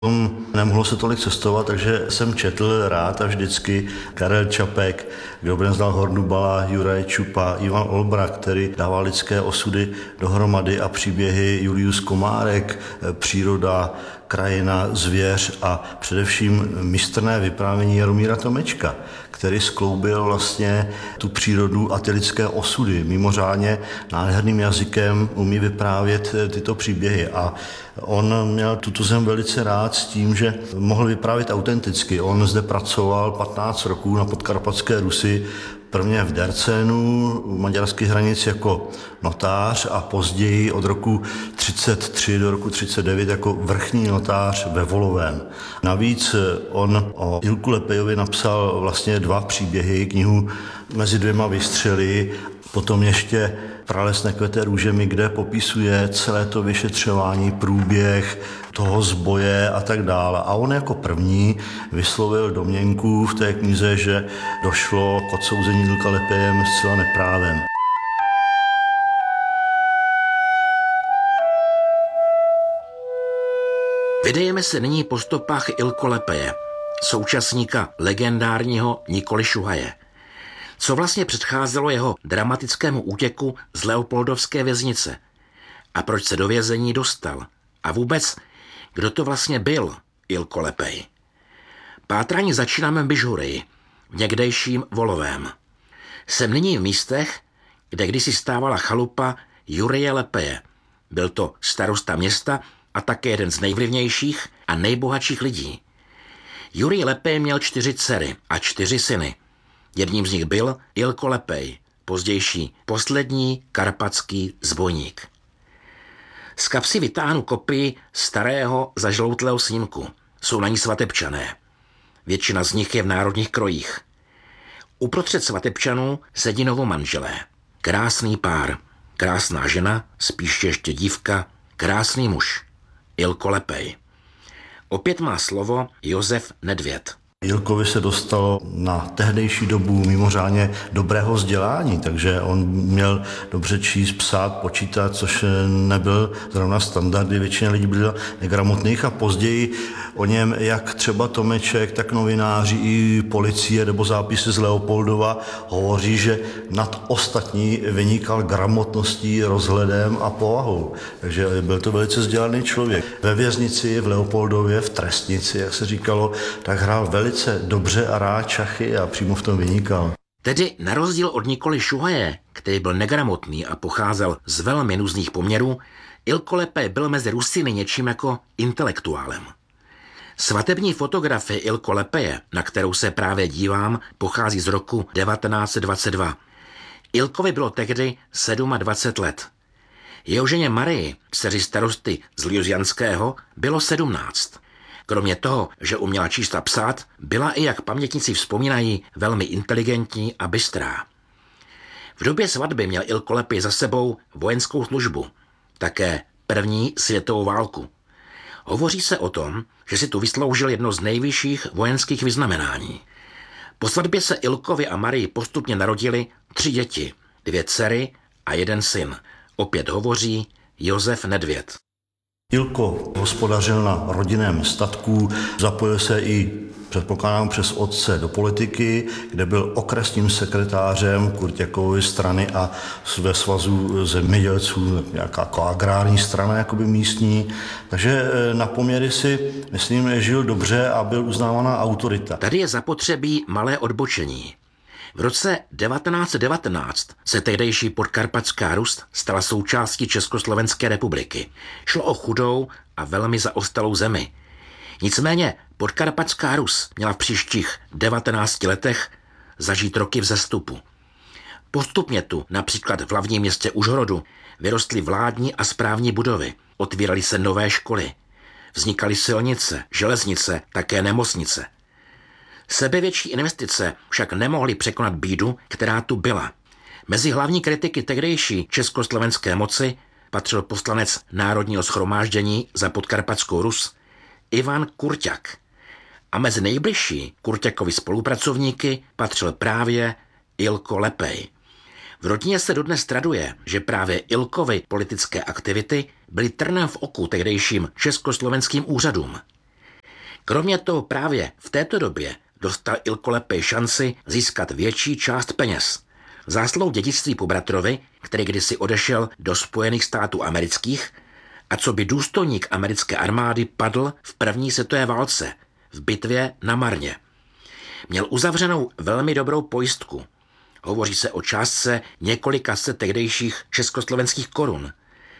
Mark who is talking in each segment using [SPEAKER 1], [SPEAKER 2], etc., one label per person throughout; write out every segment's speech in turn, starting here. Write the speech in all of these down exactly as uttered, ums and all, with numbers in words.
[SPEAKER 1] Nemohlo se tolik cestovat, takže jsem četl rád a vždycky Karel Čapek, kdo by neznal Hornubala, Juraj Čupa, Ivan Olbrak, který dával lidské osudy dohromady a příběhy Julius Komárek, příroda, krajina, zvěř a především mistrné vyprávění Jaromíra Tomečka, který skloubil vlastně tu přírodu a ty lidské osudy. Mimořádně nádherným jazykem umí vyprávět tyto příběhy a on měl tuto zem velice rád s tím, že mohl vyprávět autenticky. On zde pracoval patnáct roků na Podkarpatské Rusi, prvně v Dercénu, u maďarských hranic jako notář a později od roku třicet tři do roku třicet devět jako vrchní notář ve Volovém. Navíc on o Ilku Lepejovi napsal vlastně dva příběhy, knihu Mezi dvěma vystřely, potom ještě Prales nekvete růžemi, kde popisuje celé to vyšetřování, průběh toho zboje a tak dále. A on jako první vyslovil domněnku v té knize, že došlo k odsouzení Ilka Lepejem zcela neprávem.
[SPEAKER 2] Vydejeme se nyní po stopách Ilko Lepeje, současníka legendárního Nikoli Šuhaje. Co vlastně předcházelo jeho dramatickému útěku z Leopoldovské věznice? A proč se do vězení dostal? A vůbec, kdo to vlastně byl Ilko Lepej? Pátrání začínáme v Bižurii, v někdejším Volovém. Jsem nyní v místech, kde kdysi stávala chalupa Jurije Lepeje. Byl to starosta města a také jeden z nejvlivnějších a nejbohatších lidí. Jurij Lepej měl čtyři dcery a čtyři syny. Jedním z nich byl Ilko Lepej, pozdější poslední karpatský zbojník. Z kapsy vytáhnu kopii starého zažloutlého snímku. Jsou na ní svatebčané. Většina z nich je v národních krojích. Uprostřed svatebčanů sedí novomanželé. Krásný pár, krásná žena, spíš ještě dívka, krásný muž. Ilko Lepej. Opět má slovo Josef Nedvěd.
[SPEAKER 1] Ilkovi se dostalo na tehdejší dobu mimořádně dobrého vzdělání, takže on měl dobře číst, psát, počítat, což nebyl zrovna standardy, většina lidí byla negramotných a později o něm, jak třeba Tomeček, tak novináři i policie nebo zápisy z Leopoldova hovoří, že nad ostatní vynikal gramotností, rozhledem a povahou. Takže byl to velice vzdělaný člověk. Ve věznici v Leopoldově, v trestnici, jak se říkalo, tak hrál velice dobře a rád šachy a přímo v tom vynikal.
[SPEAKER 2] Tedy na rozdíl od Nikoli Šuhaje, který byl negramotný a pocházel z velmi nuzných poměrů, Ilko Lepej byl mezi Rusiny něčím jako intelektuálem. Svatební fotografie Ilko Lepeje, na kterou se právě dívám, pochází z roku devatenáct set dvacet dva. Ilkovi bylo tehdy dvacet sedm let. Jeho ženě Marii, dceři starosty z Liuzianského, bylo sedmnáct. Kromě toho, že uměla číst a psát, byla i, jak pamětníci vzpomínají, velmi inteligentní a bystrá. V době svatby měl Ilko Lepej za sebou vojenskou službu, také první světovou válku. Hovoří se o tom, že si tu vysloužil jedno z nejvyšších vojenských vyznamenání. Po svatbě se Ilkovi a Marii postupně narodili tři děti, dvě dcery a jeden syn. Opět hovoří Josef Nedvěd.
[SPEAKER 1] Ilko hospodařil na rodinném statku, zapojil se i, předpokládám, přes otce do politiky, kde byl okresním sekretářem Kurťakovy strany a ve svazu zemědělců, nějaká jako agrární strana jakoby místní. Takže na poměry si, myslím, žil dobře a byl uznávaná autorita.
[SPEAKER 2] Tady je zapotřebí malé odbočení. V roce devatenáct set devatenáct se tehdejší Podkarpatská Rus stala součástí Československé republiky. Šlo o chudou a velmi zaostalou zemi. Nicméně Podkarpatská Rus měla v příštích devatenácti letech zažít roky vzestupu. Postupně tu, například v hlavním městě Užhorodu, vyrostly vládní a správní budovy, otvíraly se nové školy, vznikaly silnice, železnice, také nemocnice. Sebevětší investice však nemohly překonat bídu, která tu byla. Mezi hlavní kritiky tehdejší československé moci patřil poslanec Národního shromáždění za Podkarpatskou Rus Ivan Kurťak. A mezi nejbližší Kurťakovi spolupracovníky patřil právě Ilko Lepej. V rodině se dodnes traduje, že právě Ilkovy politické aktivity byly trnem v oku tehdejším československým úřadům. Kromě toho právě v této době dostal Ilko Lepej šanci získat větší část peněz. Zásluhou dědictví po bratrovi, který kdysi odešel do Spojených států amerických a co by důstojník americké armády padl v první světové válce v bitvě na Marně. Měl uzavřenou velmi dobrou pojistku. Hovoří se o částce několika set tehdejších československých korun,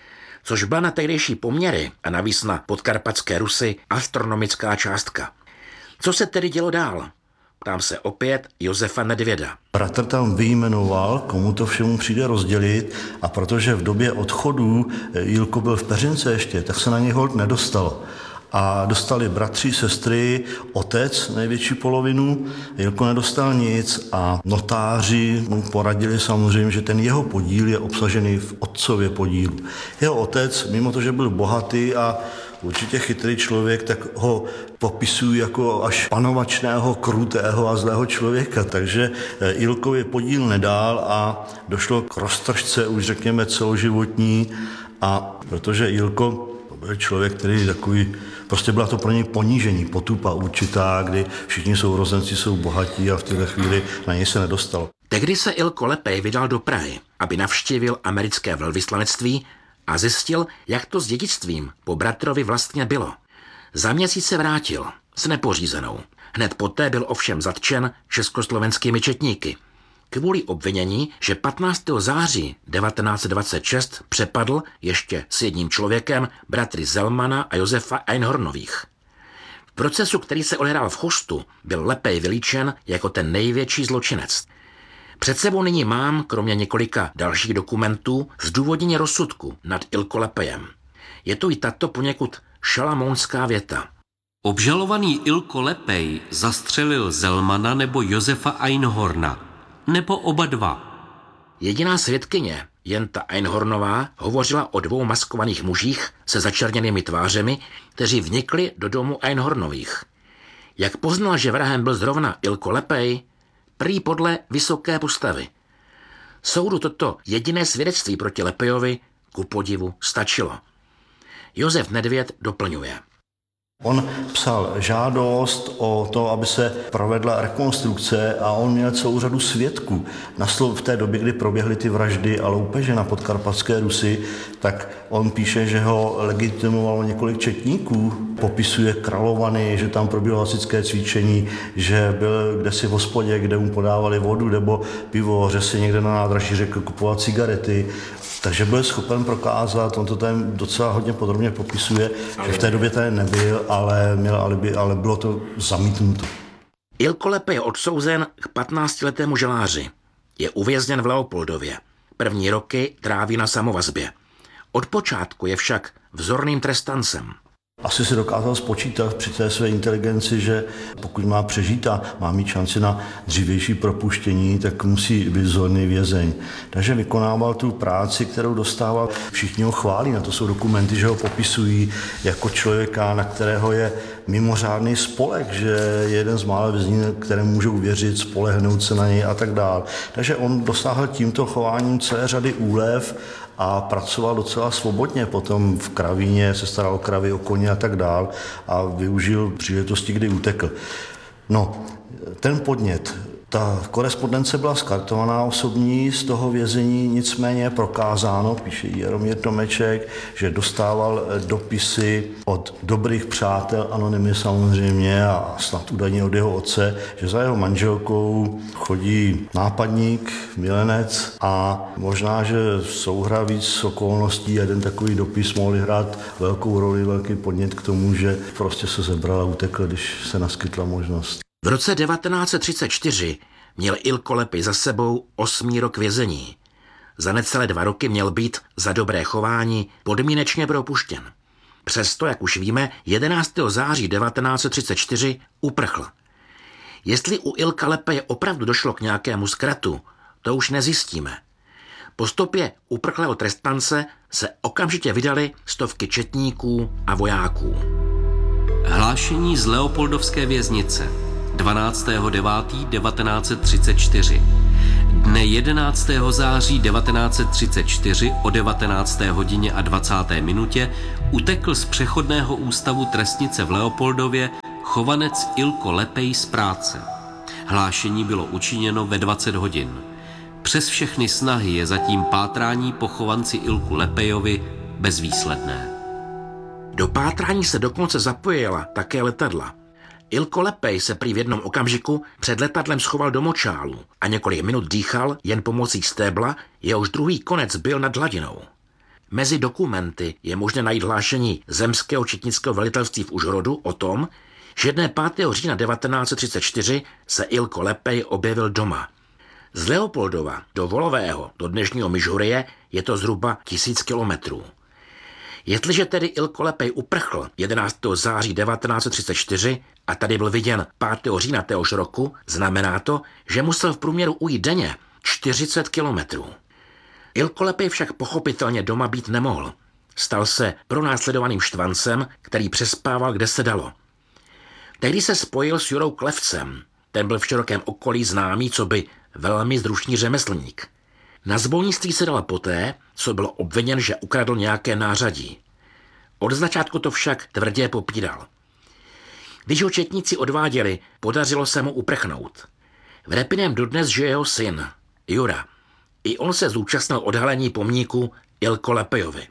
[SPEAKER 2] což byla na tehdejší poměry a navíc na podkarpatské Rusy astronomická částka. Co se tedy dělo dál? Ptám se opět Josefa Nedvěda.
[SPEAKER 1] Bratr tam vyjmenoval, komu to všemu přijde rozdělit, a protože v době odchodu Jilko byl v peřince ještě, tak se na něj holt nedostalo. A dostali bratři, sestry, otec největší polovinu, Jilko nedostal nic a notáři mu poradili samozřejmě, že ten jeho podíl je obsažený v otcově podílu. Jeho otec, mimo to, že byl bohatý a určitě chytrý člověk, tak ho popisují jako až panovačného, krutého a zlého člověka. Takže Jilkovi podíl nedal a došlo k roztržce, už řekněme celoživotní, a protože Jilko byl člověk, který takový, prostě byla to pro něj ponížení, potupa určitá, kdy všichni sourozenci jsou bohatí a v této chvíli na něj se nedostalo.
[SPEAKER 2] Tehdy se Ilko Lepej vydal do Prahy, aby navštívil americké velvyslanectví a zjistil, jak to s dědictvím po bratrovi vlastně bylo. Za měsíc se vrátil s nepořízenou. Hned poté byl ovšem zatčen československými četníky kvůli obvinění, že patnáctého září devatenáct set dvacet šest přepadl ještě s jedním člověkem bratry Zelmana a Josefa Einhornových. V procesu, který se odehrál v Chostu, byl Lepej vylíčen jako ten největší zločinec. Před sebou nyní mám, kromě několika dalších dokumentů, zdůvodnění rozsudku nad Ilko Lepejem. Je to i tato poněkud šalamounská věta.
[SPEAKER 3] Obžalovaný Ilko Lepej zastřelil Zelmana nebo Josefa Einhorna, nebo oba dva.
[SPEAKER 2] Jediná svědkyně, Jenta Einhornová, hovořila o dvou maskovaných mužích se začerněnými tvářemi, kteří vnikli do domu Einhornových. Jak poznala, že vrahem byl zrovna Ilko Lepej? Prý podle vysoké postavy. Soudu toto jediné svědectví proti Lepejovi ku podivu stačilo. Josef Nedvěd doplňuje.
[SPEAKER 1] On psal žádost o to, aby se provedla rekonstrukce, a on měl celou řadu svědků. V té době, kdy proběhly ty vraždy a loupeže na podkarpatské Rusy, tak on píše, že ho legitimovalo několik četníků. Popisuje Kralovany, že tam proběhlo hasičské cvičení, že byl kdesi v hospodě, kde mu podávali vodu nebo pivo, že si někde na nádraží řekl kupovat cigarety. Takže byl schopen prokázat, on to tam docela hodně podrobně popisuje, že v té době tady nebyl, ale měl alibi, ale bylo to zamítnuto.
[SPEAKER 2] Ilko Lepej je odsouzen k patnáctiletému žaláři. Je uvězněn v Leopoldově. První roky tráví na samovazbě. Od počátku je však vzorným trestancem.
[SPEAKER 1] Asi si dokázal spočítat při té své inteligenci, že pokud má přežít a má mít šanci na dřívější propuštění, tak musí být vzorný vězeň. Takže vykonával tu práci, kterou dostával. Všichni ho chválí, na to jsou dokumenty, že ho popisují jako člověka, na kterého je mimořádný spolek, že je jeden z mála vězní, kterému můžou věřit, spolehnout se na něj a tak dál. Takže on dosáhl tímto chováním celé řady úlev a pracoval docela svobodně. Potom v kravíně se staral o kravy, o koně a tak dál a využil příležitosti, kdy utekl. No, ten podnět, ta korespondence byla skartovaná osobní z toho vězení, nicméně prokázáno, píše Jaromír Tomeček, že dostával dopisy od dobrých přátel, anonymy samozřejmě, a snad údajně od jeho otce, že za jeho manželkou chodí nápadník, milenec, a možná, že souhra víc okolností a jeden takový dopis mohli hrát velkou roli, velký podnět k tomu, že prostě se zebral a utekl, když se naskytla možnost.
[SPEAKER 2] V roce devatenáct set třicet čtyři měl Ilko Lepej za sebou osmý rok vězení. Za necelé dva roky měl být za dobré chování podmínečně propuštěn. Přesto, jak už víme, jedenáctého září devatenáct set třicet čtyři uprchl. Jestli u Ilka Lepeje opravdu došlo k nějakému zkratu, to už nezjistíme. Po stopě uprchlého trestance se okamžitě vydali stovky četníků a vojáků.
[SPEAKER 3] Hlášení z Leopoldovské věznice dvanáctého devátého devatenáct set třicet čtyři. Dne jedenáctého září devatenáct set třicet čtyři o devatenácté hodině a dvacáté minutě utekl z přechodného ústavu trestnice v Leopoldově chovanec Ilko Lepej z práce. Hlášení bylo učiněno ve dvacet hodin. Přes všechny snahy je zatím pátrání po chovanci Ilku Lepejovi bezvýsledné.
[SPEAKER 2] Do pátrání se dokonce zapojila také letadla. Ilko Lepej se prý v jednom okamžiku před letadlem schoval do močálu a několik minut dýchal jen pomocí stébla, jehož druhý konec byl nad hladinou. Mezi dokumenty je možné najít hlášení zemského četnického velitelství v Užhorodu o tom, že dne pátého října devatenáct set třicet čtyři se Ilko Lepej objevil doma. Z Leopoldova do Volového, do dnešního Myžhurie, je to zhruba tisíc kilometrů. Jestliže tedy Ilko Lepej uprchl jedenáctého září devatenáct set třicet čtyři a tady byl viděn pátého října téhož roku, znamená to, že musel v průměru ujít denně čtyřicet kilometrů. Ilko Lepej však pochopitelně doma být nemohl. Stal se pronásledovaným štvancem, který přespával, kde se dalo. Tehdy se spojil s Jurou Klevcem. Ten byl v širokém okolí známý coby velmi zrušný řemeslník. Na zbojnictví se dal poté, co byl obviněn, že ukradl nějaké nářadí. Od začátku to však tvrdě popíral. Když ho četníci odváděli, podařilo se mu uprchnout. V Repiném dodnes žije jeho syn, Jura. I on se zúčastnil odhalení pomníku Ilko Lepejovi.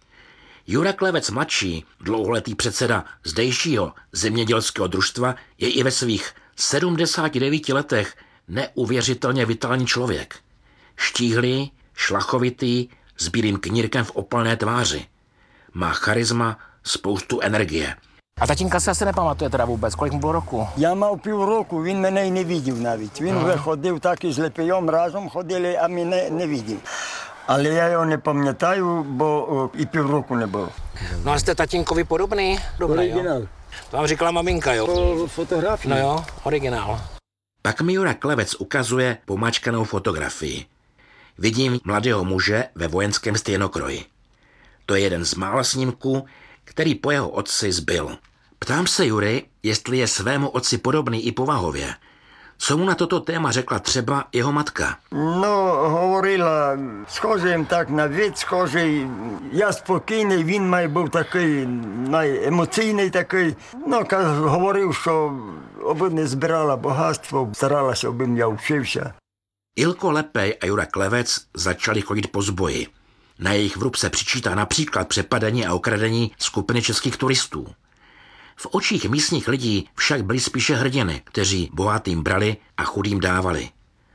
[SPEAKER 2] Jura Klevec mladší, dlouholetý předseda zdejšího zemědělského družstva, je i ve svých sedmdesáti devíti letech neuvěřitelně vitální člověk. Štíhlý, šlachovitý, s bílým knírkem v opalné tváři. Má charisma, spoustu energie.
[SPEAKER 4] A tatínka se asi nepamatuje teda vůbec, kolik mu bylo roku?
[SPEAKER 5] Já mám půl roku, він мене neviděl navíc. Він вже ходив так із Лепеєм, разом ходили, а мене не видів. Але я його не пам'ятаю, бо і півроку не було.
[SPEAKER 4] No a jste tatínkovi podobný? Dobrý, jo? To vám říkala maminka, jo?
[SPEAKER 5] To fotografie.
[SPEAKER 4] No jo, originál.
[SPEAKER 2] Pak mi Jura Klevec ukazuje pomáčkanou fotografii. Vidím mladého muže ve vojenském stejnokroji. To je jeden z mála snímků, který po jeho otci zbyl. Ptám se Jury, jestli je svému otci podobný i povahově. Co mu na toto téma řekla třeba jeho matka?
[SPEAKER 5] No, говорила, схожий так на вид, схожий. Я спокійний, він має був такий, емоційний такий. Ну, говорив, що аби не збирала багатство, старалася, аби я вчився.
[SPEAKER 2] Ilko Lepej a Jura Klevec začali chodit po zboji. Na jejich vrub se přičítá například přepadení a okradení skupiny českých turistů. V očích místních lidí však byli spíše hrdiny, kteří bohatým brali a chudým dávali.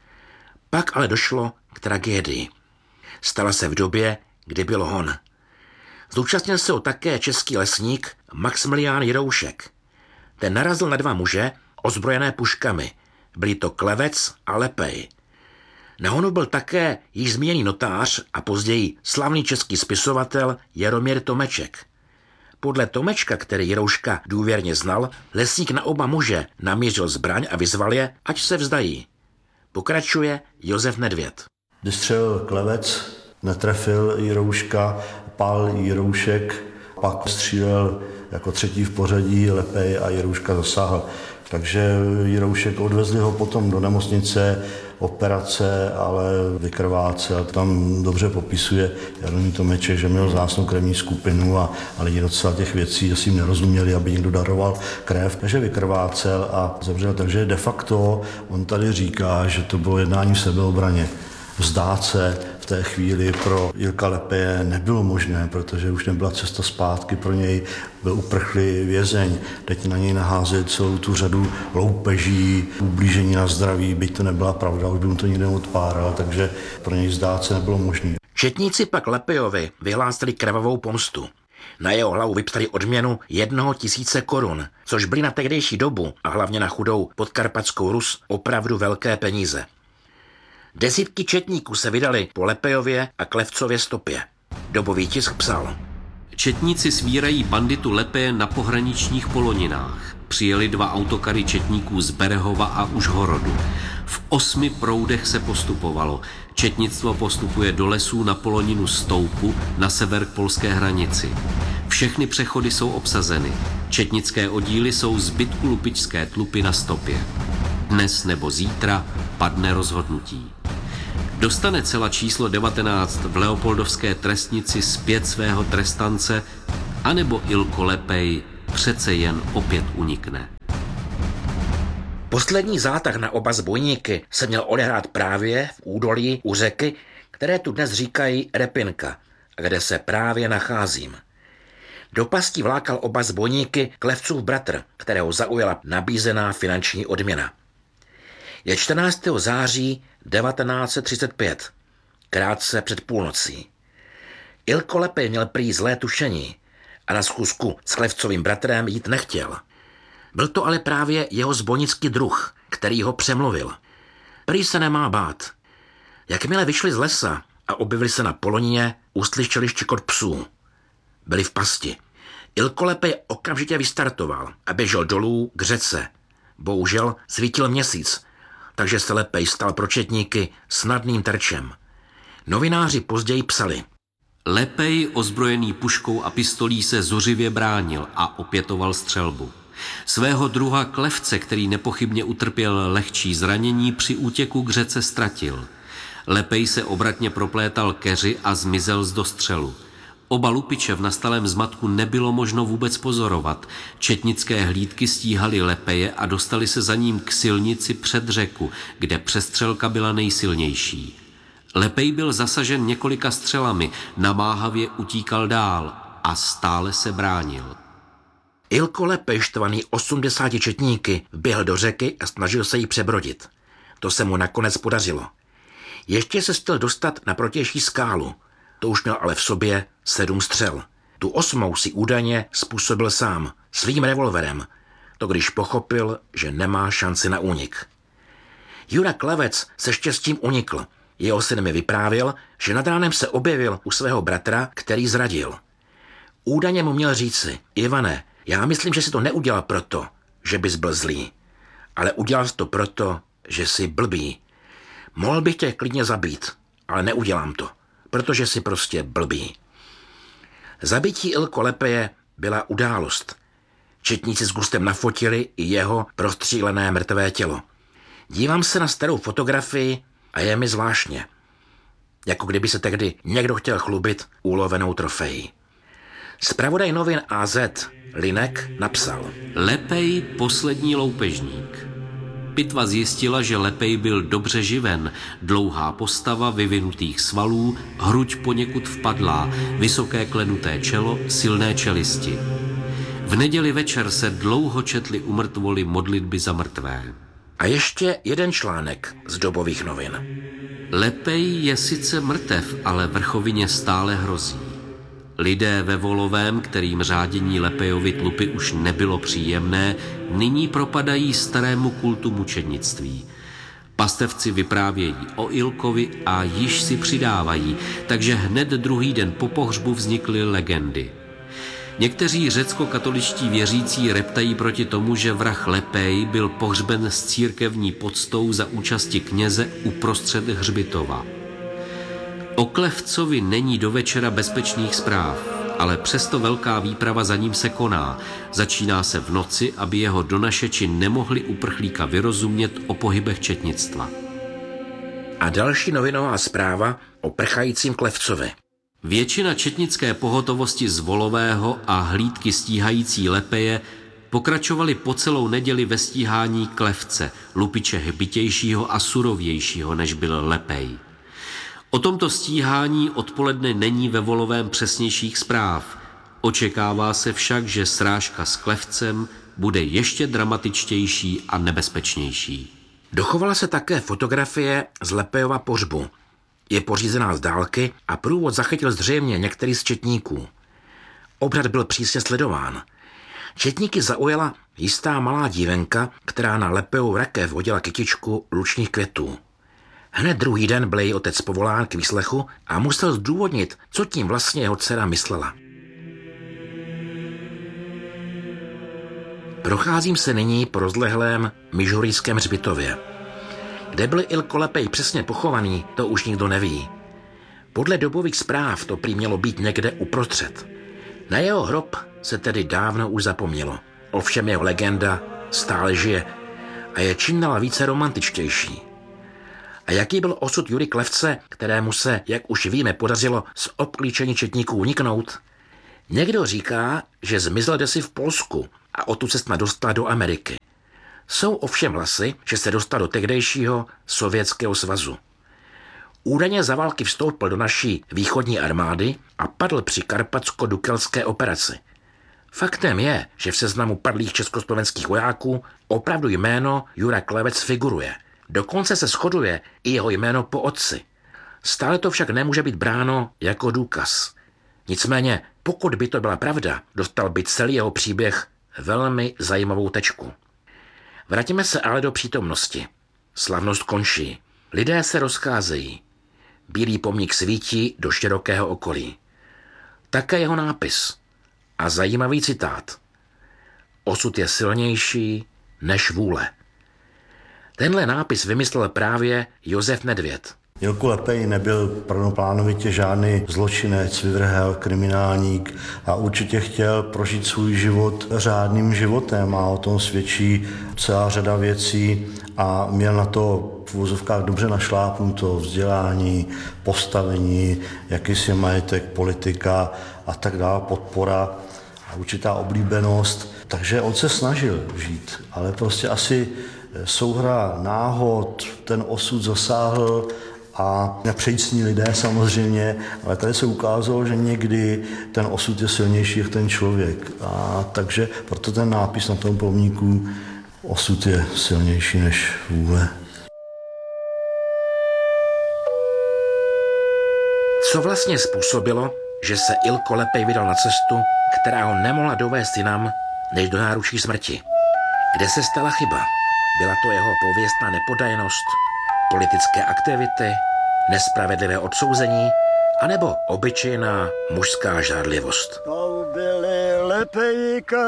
[SPEAKER 2] Pak ale došlo k tragédii. Stala se v době, kdy byl hon. Zúčastnil se ho také český lesník Maximilián Jiroušek. Ten narazil na dva muže ozbrojené puškami. Byli to Klevec a Lepej. Na honu byl také již zmíněný notář a později slavný český spisovatel Jaromír Tomeček. Podle Tomečka, který Jirouška důvěrně znal, lesník na oba muže namířil zbraň a vyzval je, ať se vzdají. Pokračuje Josef Nedvěd.
[SPEAKER 1] Když střelil Klevec, netrefil Jirouška, pál Jiroušek, pak střílel jako třetí v pořadí Lepej a Jirouška zasáhl. Takže Jiroušek odvezli ho potom do nemocnice, operace, ale vykrvácel. Tam dobře popisuje Jaromír Tomeček, že měl vzácnou krevní skupinu a, a lidi docela těch věcí asi jim nerozuměli, aby někdo daroval krev. Takže vykrvácel a zemřel. Takže de facto on tady říká, že to bylo jednání v sebeobraně. Vzdát se v té chvíli pro Ilka Lepeje nebylo možné, protože už nebyla cesta zpátky pro něj, byl uprchlý vězeň. Teď na něj naházet celou tu řadu loupeží, ublížení na zdraví, byť to nebyla pravda, už by mu to nikdo odpáral, takže pro něj vzdát se nebylo možné.
[SPEAKER 2] Četníci pak Lepejovi vyhlásili krvavou pomstu. Na jeho hlavu vypsali odměnu jednoho tisíce korun, což byly na tehdejší dobu a hlavně na chudou podkarpatskou Rus opravdu velké peníze. Desítky četníků se vydali po Lepejově a Klevcově stopě. Dobový tisk psal.
[SPEAKER 3] Četníci svírají banditu Lepeje na pohraničních Poloninách. Přijeli dva autokary četníků z Berehova a Užhorodu. V osmi proudech se postupovalo. Četnictvo postupuje do lesů na Poloninu Stoupu na sever k polské hranici. Všechny přechody jsou obsazeny. Četnické oddíly jsou zbytku lupičské tlupy na stopě. Dnes nebo zítra padne rozhodnutí. Dostane cela číslo devatenáct v Leopoldovské trestnici zpět svého trestance, anebo Ilko Lepej přece jen opět unikne.
[SPEAKER 2] Poslední zátah na oba zbojníky se měl odehrát právě v údolí u řeky, které tu dnes říkají Repinka, kde se právě nacházím. Do pastí vlákal oba zbojníky Klevcův bratr, kterého zaujala nabízená finanční odměna. Je čtrnáctého září devatenáct set třicet pět, krátce před půlnocí. Ilko Lepej měl prý zlé tušení a na schůzku s Klevcovým bratrem jít nechtěl. Byl to ale právě jeho zbojnický druh, který ho přemluvil. Prý se nemá bát. Jakmile vyšli z lesa a objevili se na polonině, uslyšeli štěkot psů. Byli v pasti. Ilko Lepej okamžitě vystartoval a běžel dolů k řece. Bohužel svítil měsíc, takže se Lepej stal pro četníky snadným terčem. Novináři později psali:
[SPEAKER 3] Lepej, ozbrojený puškou a pistolí, se zuřivě bránil a opětoval střelbu. Svého druha Klevce, který nepochybně utrpěl lehčí zranění, při útěku k řece ztratil. Lepej se obratně proplétal keři a zmizel z dostřelu. Oba lupiče v nastalém zmatku nebylo možno vůbec pozorovat. Četnické hlídky stíhaly Lepeje a dostali se za ním k silnici před řeku, kde přestřelka byla nejsilnější. Lepej byl zasažen několika střelami, namáhavě utíkal dál a stále se bránil.
[SPEAKER 2] Ilko Lepej, štvaný osmdesáti četníky, vběhl do řeky a snažil se jí přebrodit. To se mu nakonec podařilo. Ještě se chtěl dostat na protější skálu. To už měl ale v sobě sedm střel. Tu osmou si údajně způsobil sám, svým revolverem. To když pochopil, že nemá šanci na únik. Jura Klevec se štěstím unikl. Jeho syn mi vyprávěl, že nad ránem se objevil u svého bratra, který zradil. Údajně mu měl říci: Ivane, já myslím, že si to neudělal proto, že bys byl zlý, ale udělal jsi to proto, že jsi blbý. Mohl bych tě klidně zabít, ale neudělám to, protože jsi prostě blbý. Zabití Ilko Lepeje byla událost. Četníci s gustem nafotili i jeho prostřílené mrtvé tělo. Dívám se na starou fotografii a je mi zvláštně. Jako kdyby se tehdy někdo chtěl chlubit ulovenou trofejí. Zpravodaj novin A Z Linek napsal:
[SPEAKER 3] Lepej, poslední loupežník. Pitva zjistila, že Lepej byl dobře živen, dlouhá postava vyvinutých svalů, hruď poněkud vpadlá, vysoké klenuté čelo, silné čelisti. V neděli večer se dlouho četly u mrtvoly modlitby za mrtvé.
[SPEAKER 2] A ještě jeden článek z dobových novin.
[SPEAKER 3] Lepej je sice mrtev, ale vrchovině stále hrozí. Lidé ve Volovém, kterým řádění Lepejovi tlupy už nebylo příjemné, nyní propadají starému kultu mučednictví. Pastevci vyprávějí o Ilkovi a již si přidávají, takže hned druhý den po pohřbu vznikly legendy. Někteří řecko-katoličtí věřící reptají proti tomu, že vrah Lepej byl pohřben s církevní poctou za účasti kněze uprostřed hřbitova. O Klevcovi není do večera bezpečných zpráv, ale přesto velká výprava za ním se koná. Začíná se v noci, aby jeho donašeči nemohli uprchlíka vyrozumět o pohybech četnictva.
[SPEAKER 2] A další novinová zpráva o prchajícím Klevcovi.
[SPEAKER 3] Většina četnické pohotovosti z Volového a hlídky stíhající Lepeje pokračovali po celou neděli ve stíhání Klevce, lupiče hbitějšího a surovějšího, než byl Lepej. O tomto stíhání odpoledne není ve Volovém přesnějších zpráv. Očekává se však, že srážka s Klevcem bude ještě dramatičtější a nebezpečnější.
[SPEAKER 2] Dochovala se také fotografie z Lepejova pohřbu. Je pořízená z dálky a průvod zachytil zřejmě některý z četníků. Obřad byl přísně sledován. Četníky zaujala jistá malá dívenka, která na Lepejovu rakev hodila kytičku lučních květů. Hned druhý den byl její otec povolán k výslechu a musel zdůvodnit, co tím vlastně jeho dcera myslela. Procházím se nyní po rozlehlém Mižurijském hřbitově. Kde byl Ilko Lepej přesně pochovaný, to už nikdo neví. Podle dobových zpráv to prý mělo být někde uprostřed. Na jeho hrob se tedy dávno už zapomnělo. Ovšem jeho legenda stále žije a je čím dál více romantičtější. A jaký byl osud Jury Klevce, kterému se, jak už víme, podařilo z obklíčení četníků uniknout? Někdo říká, že zmizel desi v Polsku a odtud se snad dostal do Ameriky. Jsou ovšem hlasy, že se dostal do tehdejšího Sovětského svazu. Údajně za války vstoupil do naší východní armády a padl při karpatsko-dukelské operaci. Faktem je, že v seznamu padlých československých vojáků opravdu jméno Juraj Klevec figuruje. Dokonce se shoduje i jeho jméno po otci. Stále to však nemůže být bráno jako důkaz. Nicméně, pokud by to byla pravda, dostal by celý jeho příběh velmi zajímavou tečku. Vrátíme se ale do přítomnosti. Slavnost končí. Lidé se rozcházejí. Bílý pomník svítí do širokého okolí. Také jeho nápis. A zajímavý citát. Osud je silnější než vůle. Tenhle nápis vymyslel právě Josef Nedvěd.
[SPEAKER 1] Ilko Lepej nebyl prvoplánovitě žádný zločinec, vyvrhel, kriminálník a určitě chtěl prožít svůj život řádným životem a o tom svědčí celá řada věcí a měl na to v uvozovkách dobře našlápnuto vzdělání, postavení, jakýsi majetek, politika a tak dále, podpora a určitá oblíbenost. Takže on se snažil žít, ale prostě asi souhra náhod, ten osud zasáhl a nepřejícní lidé samozřejmě, ale tady se ukázalo, že někdy ten osud je silnější jak ten člověk. A takže proto ten nápis na tom pomníku osud je silnější než vůle.
[SPEAKER 2] Co vlastně způsobilo, že se Ilko Lepej vydal na cestu, která ho nemohla dovést jinam než do náručí smrti? Kde se stala chyba? Byla to jeho pověstná nepodajnost, politické aktivity, nespravedlivé odsouzení, anebo obyčejná mužská žádlivost?
[SPEAKER 5] To byly Lepejka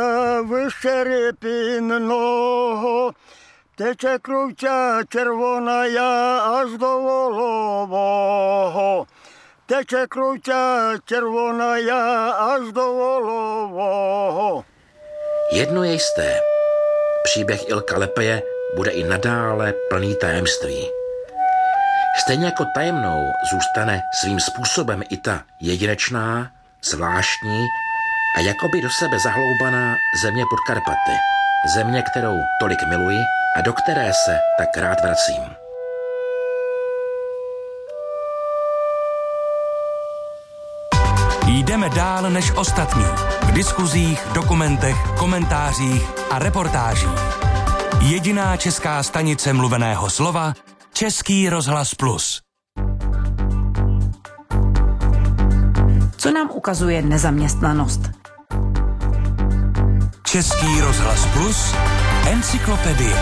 [SPEAKER 5] vyštěrepinného, teče kruťa červona já až do Volovoho. Teče kruťa červona já až do Volovoho.
[SPEAKER 2] Jedno je jisté. Příběh Ilka Lepeje bude i nadále plný tajemství. Stejně jako tajemnou zůstane svým způsobem i ta jedinečná, zvláštní a jakoby do sebe zahloubaná země pod Karpaty. Země, kterou tolik miluji a do které se tak rád vracím.
[SPEAKER 6] Jdeme dál než ostatní. V diskuzích, dokumentech, komentářích a reportážích. Jediná česká stanice mluveného slova Český rozhlas Plus.
[SPEAKER 7] Co nám ukazuje nezaměstnanost?
[SPEAKER 6] Český rozhlas Plus, encyklopedie.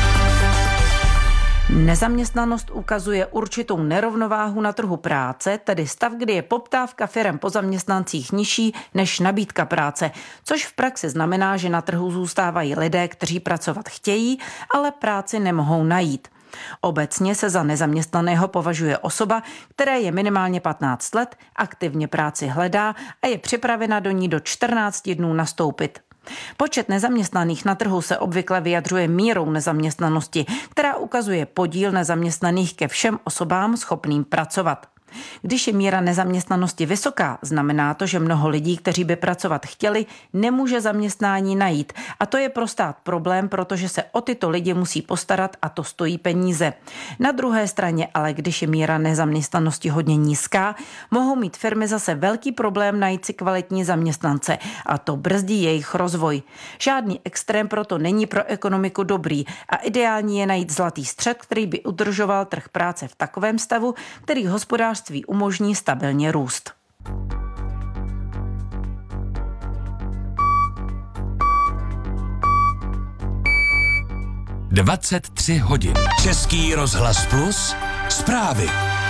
[SPEAKER 7] Nezaměstnanost ukazuje určitou nerovnováhu na trhu práce, tedy stav, kdy je poptávka firem po zaměstnancích nižší než nabídka práce, což v praxi znamená, že na trhu zůstávají lidé, kteří pracovat chtějí, ale práci nemohou najít. Obecně se za nezaměstnaného považuje osoba, která je minimálně patnáct let, aktivně práci hledá a je připravena do ní do čtrnácti dnů nastoupit. Počet nezaměstnaných na trhu se obvykle vyjadřuje mírou nezaměstnanosti, která ukazuje podíl nezaměstnaných ke všem osobám schopným pracovat. Když je míra nezaměstnanosti vysoká, znamená to, že mnoho lidí, kteří by pracovat chtěli, nemůže zaměstnání najít. A to je pro stát problém, protože se o tyto lidi musí postarat a to stojí peníze. Na druhé straně ale, když je míra nezaměstnanosti hodně nízká, mohou mít firmy zase velký problém najít si kvalitní zaměstnance a to brzdí jejich rozvoj. Žádný extrém proto není pro ekonomiku dobrý a ideální je najít zlatý střed, který by udržoval trh práce v takovém stavu, který hospodářství umožní stabilně růst.
[SPEAKER 6] dvacet tři hodin. Český rozhlas Plus, zprávy.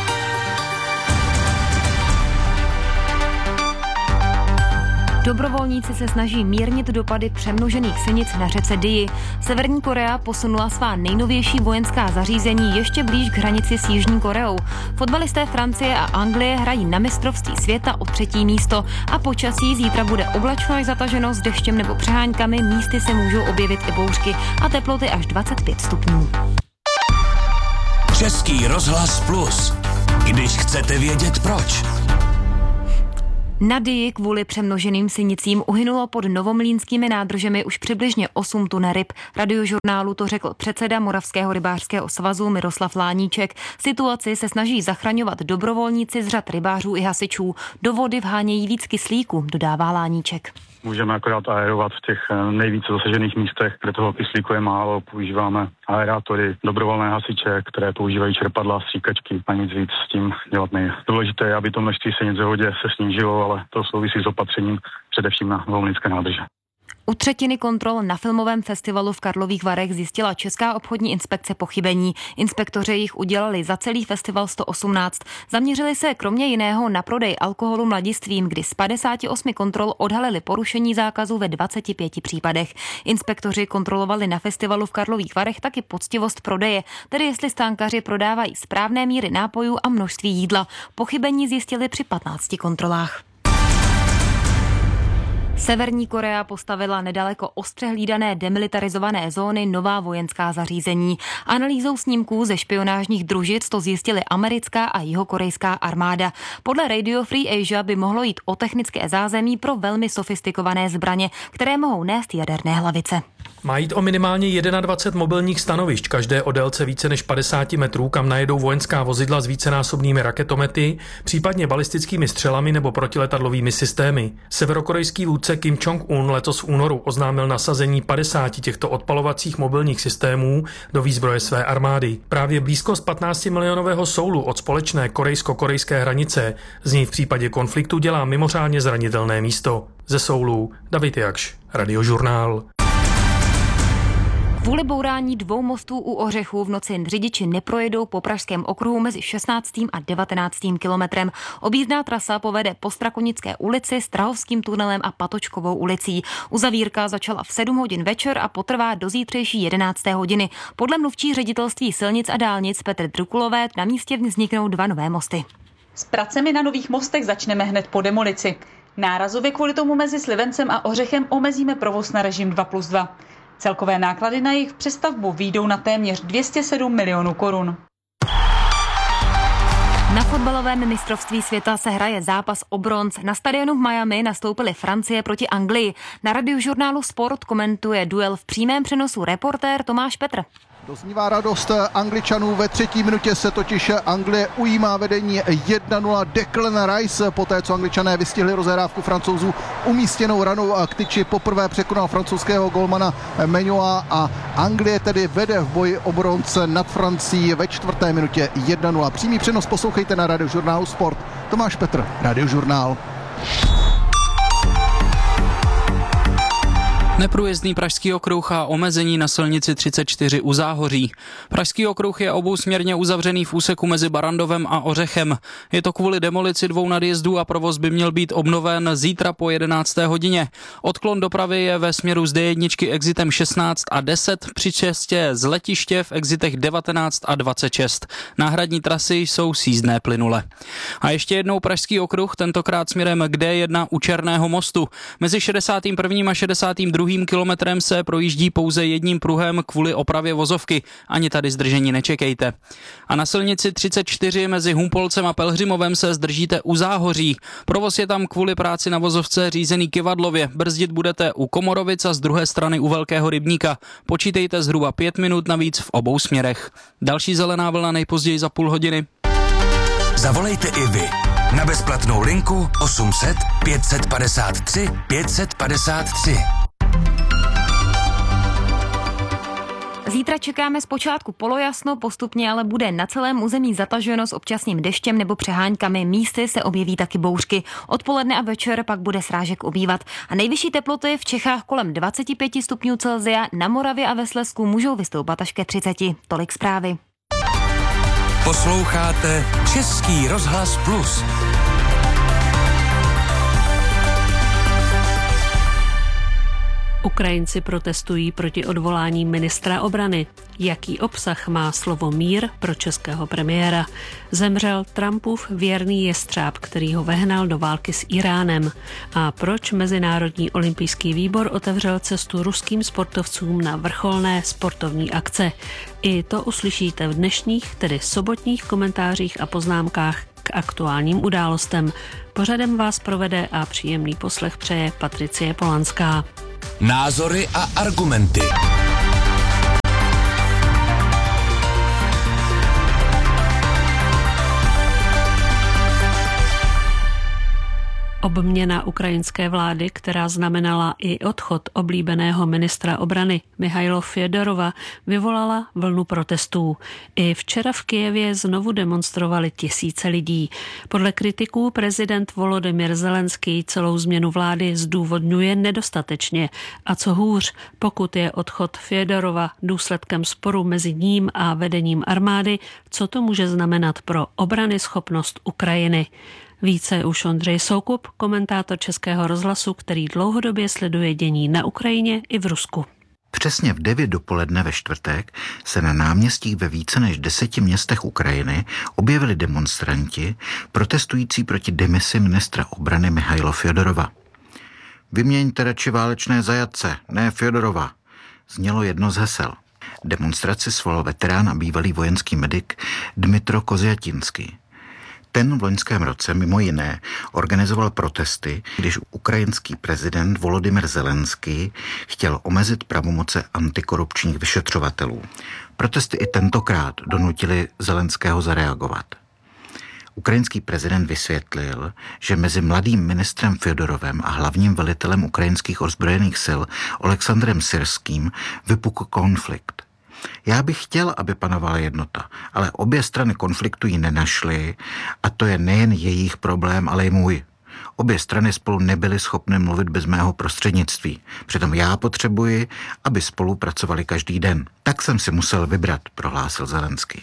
[SPEAKER 8] Dobrovolníci se snaží mírnit dopady přemnožených sinic na řece Dii. Severní Korea posunula svá nejnovější vojenská zařízení ještě blíž k hranici s Jižní Koreou. Fotbalisté Francie a Anglie hrají na mistrovství světa o třetí místo a počasí zítra bude oblačno až zataženo s deštěm nebo přeháňkami, místy se můžou objevit i bouřky a teploty až dvacet pět stupňů.
[SPEAKER 6] Český rozhlas Plus. Když chcete vědět proč.
[SPEAKER 8] Na Dyji kvůli přemnoženým sinicím uhynulo pod novomlýnskými nádržemi už přibližně osm tun ryb. Radiožurnálu to řekl předseda Moravského rybářského svazu Miroslav Láníček. Situaci se snaží zachraňovat dobrovolníci z řad rybářů i hasičů. Do vody vhánějí víc kyslíku, dodává Láníček.
[SPEAKER 9] Můžeme akorát aerovat v těch nejvíce zasažených místech, kde toho kyslíku je málo. Používáme aerátory, dobrovolné hasiče, které používají čerpadla, stříkačky a nic víc s tím dělat nejde. Důležité je, aby to množství sinic ve vodě se snížilo, ale to souvisí s opatřením především na novomlýnské nádrže.
[SPEAKER 8] U třetiny kontrol na filmovém festivalu v Karlových Varech zjistila Česká obchodní inspekce pochybení. Inspektoři jich udělali za celý festival sto osmnáct. Zaměřili se kromě jiného na prodej alkoholu mladistvím, kdy z padesáti osmi kontrol odhalili porušení zákazu ve dvaceti pěti případech. Inspektoři kontrolovali na festivalu v Karlových Varech taky poctivost prodeje, tedy jestli stánkaři prodávají správné míry nápojů a množství jídla. Pochybení zjistili při patnácti kontrolách. Severní Korea postavila nedaleko ostře hlídané demilitarizované zóny nová vojenská zařízení. Analýzou snímků ze špionážních družic to zjistily americká a jihokorejská armáda. Podle Radio Free Asia by mohlo jít o technické zázemí pro velmi sofistikované zbraně, které mohou nést jaderné hlavice.
[SPEAKER 10] Má jít o minimálně dvacet jedna mobilních stanovišť, každé o délce více než padesát metrů, kam najedou vojenská vozidla s vícenásobnými raketomety, případně balistickými střelami nebo protiletadlovými systémy. Severokorejský vůdce Kim Jong-un letos v únoru oznámil nasazení padesáti těchto odpalovacích mobilních systémů do výzbroje své armády. Právě blízkost patnáctimilionového Soulu od společné korejsko-korejské hranice z něj v případě konfliktu dělá mimořádně zranitelné místo. Ze Soulu David Jakš, Radiožurnál.
[SPEAKER 8] Kvůli bourání dvou mostů u Ořechů v noci řidiči neprojedou po pražském okruhu mezi šestnáctým a devatenáctým kilometrem. Objízdná trasa povede po Strakonické ulici, Strahovským tunelem a Patočkovou ulicí. Uzavírka začala v sedm hodin večer a potrvá do zítřejší jedenácté hodiny. Podle mluvčí ředitelství silnic a dálnic Petr Drukulové na místě vzniknou dva nové mosty.
[SPEAKER 11] S pracemi na nových mostech začneme hned po demolici. Nárazově kvůli tomu mezi Slivencem a Ořechem omezíme provoz na režim dva plus dva. Celkové náklady na jejich přestavbu výjdou na téměř dvě stě sedm milionů korun.
[SPEAKER 8] Na fotbalovém mistrovství světa se hraje zápas o bronz. Na stadionu v Miami nastoupily Francie proti Anglii. Na Radiožurnálu Sport komentuje duel v přímém přenosu reportér Tomáš Petr.
[SPEAKER 12] Doznívá radost Angličanů, ve třetí minutě se totiž Anglie ujímá vedení jedna nula. Declan Rice, poté co Angličané vystihli rozehrávku Francouzů umístěnou ranou k tyči, poprvé překonal francouzského golmana Meňoa a Anglie tedy vede v boji o bronz nad Francií ve čtvrté minutě jedna nula. Přímý přenos poslouchejte na Radiožurnálu Sport. Tomáš Petr, Radiožurnál.
[SPEAKER 13] Neprůjezdný Pražský okruh a omezení na silnici třicet čtyři u Záhoří. Pražský okruh je obousměrně uzavřený v úseku mezi Barandovem a Ořechem. Je to kvůli demolici dvou nadjezdů a provoz by měl být obnoven zítra po jedenácté hodině. Odklon dopravy je ve směru z D jedna exitem šestnáct a deset, při cestě z letiště v exitech devatenáct a dvacet šest. Náhradní trasy jsou sjízdné plynule. A ještě jednou Pražský okruh, tentokrát směrem k D jedna u Černého mostu. Mezi šedesátým prvním a šedesátým druhým kilometrem se projíždí pouze jedním pruhem kvůli opravě vozovky. Ani tady zdržení nečekejte. A na silnici třicet čtyři mezi Humpolcem a Pelhřimovem se zdržíte u Záhoří. Provoz je tam kvůli práci na vozovce řízený kyvadlově. Brzdit budete u Komorovic a z druhé strany u Velkého rybníka. Počítejte zhruba pět minut navíc v obou směrech. Další zelená vlna nejpozději za půl hodiny.
[SPEAKER 6] Zavolejte i vy na bezplatnou linku osm set pět set padesát tři pět set padesát tři.
[SPEAKER 8] Zítra čekáme zpočátku polojasno, postupně ale bude na celém území zataženo s občasným deštěm nebo přeháňkami. Místy se objeví taky bouřky. Odpoledne a večer pak bude srážek ubývat. A nejvyšší teploty v Čechách kolem dvacet pět stupňů Celsia, na Moravě a ve Slezsku můžou vystoupat až ke třiceti. Tolik zprávy.
[SPEAKER 6] Posloucháte Český rozhlas Plus.
[SPEAKER 14] Ukrajinci protestují proti odvolání ministra obrany. Jaký obsah má slovo mír pro českého premiéra? Zemřel Trumpův věrný jestřáb, který ho vehnal do války s Iránem. A proč Mezinárodní olympijský výbor otevřel cestu ruským sportovcům na vrcholné sportovní akce? I to uslyšíte v dnešních, tedy sobotních komentářích a poznámkách k aktuálním událostem. Pořadem vás provede a příjemný poslech přeje Patricie Polanská.
[SPEAKER 6] Názory a argumenty.
[SPEAKER 14] Obměna ukrajinské vlády, která znamenala i odchod oblíbeného ministra obrany Michailo Fjodorova, vyvolala vlnu protestů. I včera v Kyjevě znovu demonstrovali tisíce lidí. Podle kritiků prezident Volodymyr Zelenský celou změnu vlády zdůvodňuje nedostatečně. A co hůř, pokud je odchod Fjodorova důsledkem sporu mezi ním a vedením armády, co to může znamenat pro obranyschopnost Ukrajiny? Více už Ondřej Soukup, komentátor Českého rozhlasu, který dlouhodobě sleduje dění na Ukrajině i v Rusku.
[SPEAKER 15] Přesně v devět dopoledne ve čtvrtek se na náměstích ve více než deseti městech Ukrajiny objevili demonstranti protestující proti demisi ministra obrany Michaila Fjodorova. Vyměňte radši válečné zajatce, ne Fjodorova, znělo jedno z hesel. Demonstraci svolal veterán a bývalý vojenský medik Dmytro Kozjatinský. Ten v loňském roce mimo jiné organizoval protesty, když ukrajinský prezident Volodymyr Zelenský chtěl omezit pravomoce antikorupčních vyšetřovatelů. Protesty i tentokrát donutili Zelenského zareagovat. Ukrajinský prezident vysvětlil, že mezi mladým ministrem Fjodorovem a hlavním velitelem ukrajinských ozbrojených sil Oleksandrem Syrským vypukl konflikt. Já bych chtěl, aby panovala jednota, ale obě strany konfliktu ji nenašly a to je nejen jejich problém, ale i můj. Obě strany spolu nebyly schopny mluvit bez mého prostřednictví. Přitom já potřebuji, aby spolupracovali každý den. Tak jsem si musel vybrat, prohlásil Zelenský.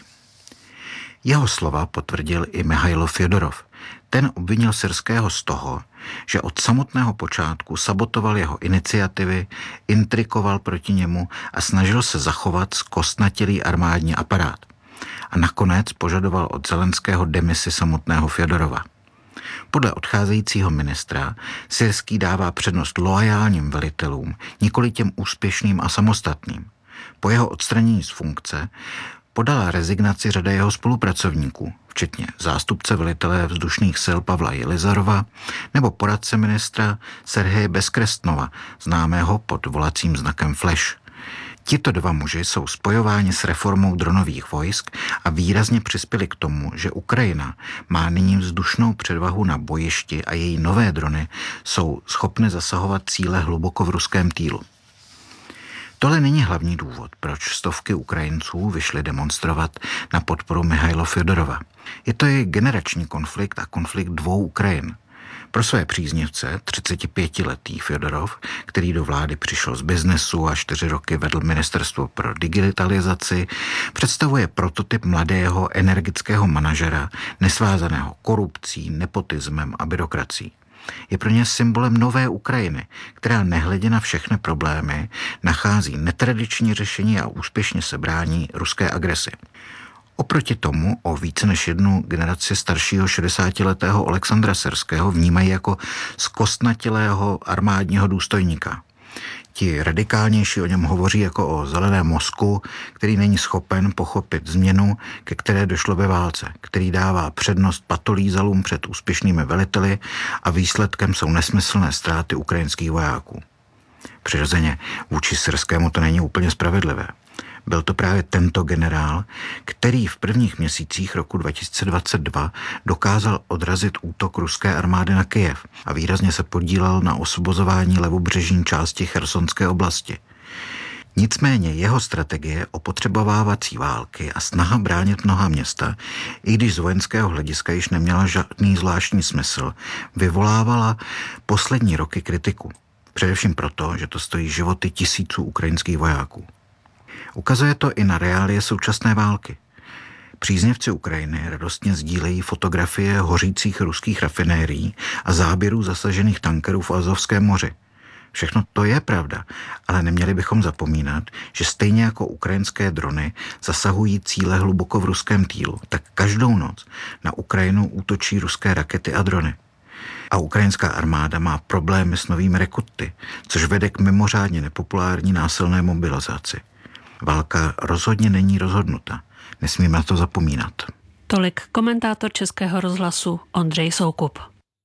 [SPEAKER 15] Jeho slova potvrdil i Michailo Fjodorov. Ten obvinil Syrského z toho, že od samotného počátku sabotoval jeho iniciativy, intrikoval proti němu a snažil se zachovat zkostnatělý armádní aparát. A nakonec požadoval od Zelenského demisi samotného Fjodorova. Podle odcházejícího ministra Syrský dává přednost loajálním velitelům, nikoli těm úspěšným a samostatným. Po jeho odstranění z funkce podala rezignaci řada jeho spolupracovníků, včetně zástupce velitele vzdušných sil Pavla Jelizarova nebo poradce ministra Serheje Bezkrestnova, známého pod volacím znakem Flash. Tito dva muži jsou spojováni s reformou dronových vojsk a výrazně přispěli k tomu, že Ukrajina má nyní vzdušnou předvahu na bojišti a její nové drony jsou schopny zasahovat cíle hluboko v ruském týlu. Tohle není hlavní důvod, proč stovky Ukrajinců vyšly demonstrovat na podporu Michaila Fjodorova. Je to i generační konflikt a konflikt dvou Ukrajin. Pro své příznivce třicetipětiletý Fjodorov, který do vlády přišel z biznesu a čtyři roky vedl ministerstvo pro digitalizaci, představuje prototyp mladého energického manažera, nesvázaného korupcí, nepotismem a byrokracií. Je pro ně symbolem nové Ukrajiny, která nehledě na všechny problémy nachází netradiční řešení a úspěšně se brání ruské agresi. Oproti tomu o více než jednu generaci staršího šedesátiletého Oleksandra Syrského vnímají jako zkostnatělého armádního důstojníka. Ti radikálnější o něm hovoří jako o zeleném mozku, který není schopen pochopit změnu, ke které došlo ve válce, který dává přednost patolízalům před úspěšnými veliteli a výsledkem jsou nesmyslné ztráty ukrajinských vojáků. Přirozeně vůči Syrskému to není úplně spravedlivé. Byl to právě tento generál, který v prvních měsících roku dva tisíce dvacet dva dokázal odrazit útok ruské armády na Kyjev a výrazně se podílel na osvobozování levobřežní části Chersonské oblasti. Nicméně jeho strategie opotřebovávací války a snaha bránit mnoha města, i když z vojenského hlediska již neměla žádný zvláštní smysl, vyvolávala poslední roky kritiku. Především proto, že to stojí životy tisíců ukrajinských vojáků. Ukazuje to i na reálie současné války. Příznivci Ukrajiny radostně sdílejí fotografie hořících ruských rafinérií a záběrů zasažených tankerů v Azovském moři. Všechno to je pravda, ale neměli bychom zapomínat, že stejně jako ukrajinské drony zasahují cíle hluboko v ruském týlu, tak každou noc na Ukrajinu útočí ruské rakety a drony. A ukrajinská armáda má problémy s novými rekruty, což vede k mimořádně nepopulární násilné mobilizaci. Válka rozhodně není rozhodnuta. Nesmíme na to zapomínat.
[SPEAKER 14] Tolik komentátor Českého rozhlasu Ondřej Soukup.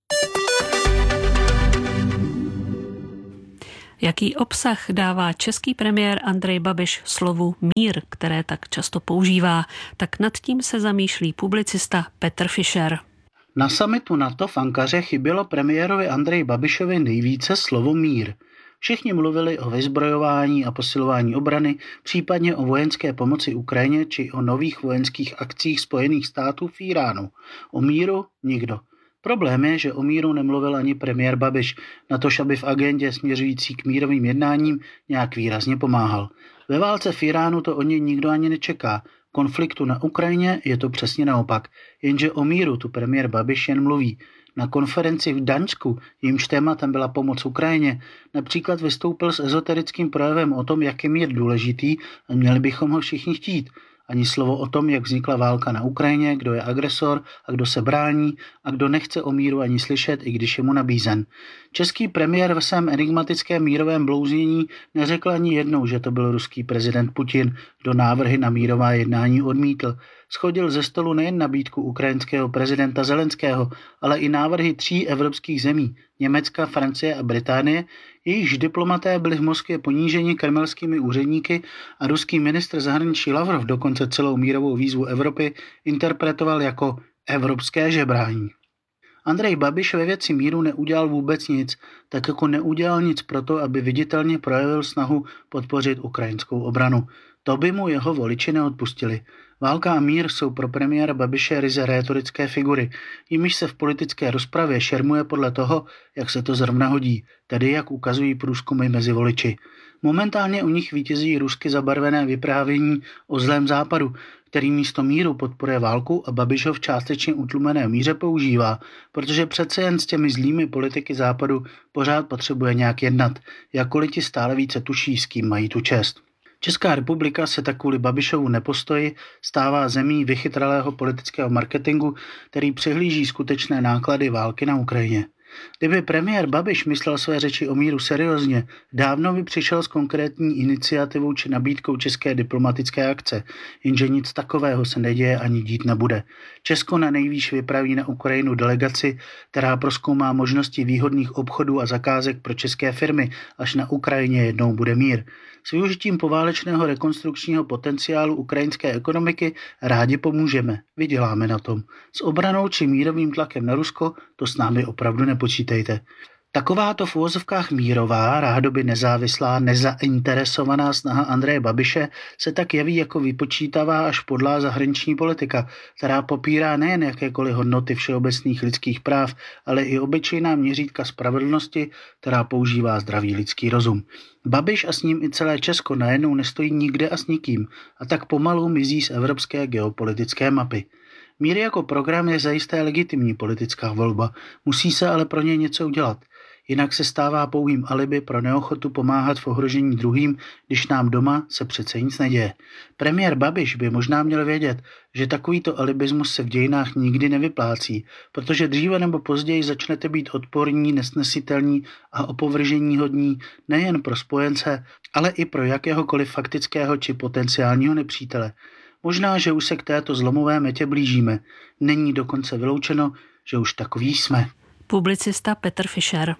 [SPEAKER 14] Jaký obsah dává český premiér Andrej Babiš slovu mír, které tak často používá, tak nad tím se zamýšlí publicista Petr Fischer.
[SPEAKER 16] Na summitu NATO v Ankaře chybělo premiérovi Andreji Babišovi nejvíce slovo mír. Všichni mluvili o vyzbrojování a posilování obrany, případně o vojenské pomoci Ukrajině či o nových vojenských akcích Spojených států v Iránu. O míru nikdo. Problém je, že o míru nemluvil ani premiér Babiš, natož aby v agendě směřující k mírovým jednáním nějak výrazně pomáhal. Ve válce v Iránu to od něj nikdo ani nečeká. Konfliktu na Ukrajině je to přesně naopak, jenže o míru tu premiér Babiš jen mluví. Na konferenci v Daňsku, jejímž tématem byla pomoc Ukrajině, například vystoupil s ezoterickým projevem o tom, jak je mír důležitý a měli bychom ho všichni chtít. Ani slovo o tom, jak vznikla válka na Ukrajině, kdo je agresor a kdo se brání a kdo nechce o míru ani slyšet, i když je mu nabízen. Český premiér ve svém enigmatickém mírovém blouznění neřekl ani jednou, že to byl ruský prezident Putin, kdo návrhy na mírová jednání odmítl. Shodil ze stolu nejen nabídku ukrajinského prezidenta Zelenského, ale i návrhy tří evropských zemí, Německa, Francie a Británie, jejichž diplomaté byli v Moskvě poníženi kremelskými úředníky a ruský ministr zahraničí Lavrov dokonce celou mírovou výzvu Evropy interpretoval jako evropské žebrání. Andrej Babiš ve věci míru neudělal vůbec nic, tak jako neudělal nic proto, aby viditelně projevil snahu podpořit ukrajinskou obranu. To by mu jeho voliči neodpustili. Válka a mír jsou pro premiéra Babiše ryze rétorické figury, jimiž se v politické rozpravě šermuje podle toho, jak se to zrovna hodí, tedy jak ukazují průzkumy mezi voliči. Momentálně u nich vítězí rusky zabarvené vyprávění o zlém západu, který místo míru podporuje válku a Babiš ho v částečně utlumené míře používá, protože přece jen s těmi zlými politiky západu pořád potřebuje nějak jednat, jakkoliv ti stále více tuší, s kým mají tu čest. Česká republika se tak kvůli Babišovu nepostoji stává zemí vychytralého politického marketingu, který přehlíží skutečné náklady války na Ukrajině. Kdyby premiér Babiš myslel své řeči o míru seriózně, dávno by přišel s konkrétní iniciativou či nabídkou české diplomatické akce, jenže nic takového se neděje ani dít nebude. Česko na nejvýš vypraví na Ukrajinu delegaci, která prozkoumá možnosti výhodných obchodů a zakázek pro české firmy, až na Ukrajině jednou bude mír. S využitím poválečného rekonstrukčního potenciálu ukrajinské ekonomiky rádi pomůžeme, vyděláme na tom. S obranou či mírovým tlakem na Rusko to s námi opravdu nepočítejte. Takováto v uvozovkách mírová, rádoby nezávislá, nezainteresovaná snaha Andreje Babiše se tak jeví jako vypočítavá až podlá zahraniční politika, která popírá nejen jakékoliv hodnoty všeobecných lidských práv, ale i obyčejná měřítka spravedlnosti, která používá zdravý lidský rozum. Babiš a s ním i celé Česko najednou nestojí nikde a s nikým a tak pomalu mizí z evropské geopolitické mapy. Mír jako program je zajisté legitimní politická volba, musí se ale pro ně něco udělat. Jinak se stává pouhým alibi pro neochotu pomáhat v ohrožení druhým, když nám doma se přece nic neděje. Premiér Babiš by možná měl vědět, že takovýto alibismus se v dějinách nikdy nevyplácí, protože dříve nebo později začnete být odporní, nesnesitelní a opovrženíhodní nejen pro spojence, ale i pro jakéhokoliv faktického či potenciálního nepřítele. Možná, že už se k této zlomové metě blížíme. Není dokonce vyloučeno, že už takový jsme.
[SPEAKER 14] Publicista Petr Fischer.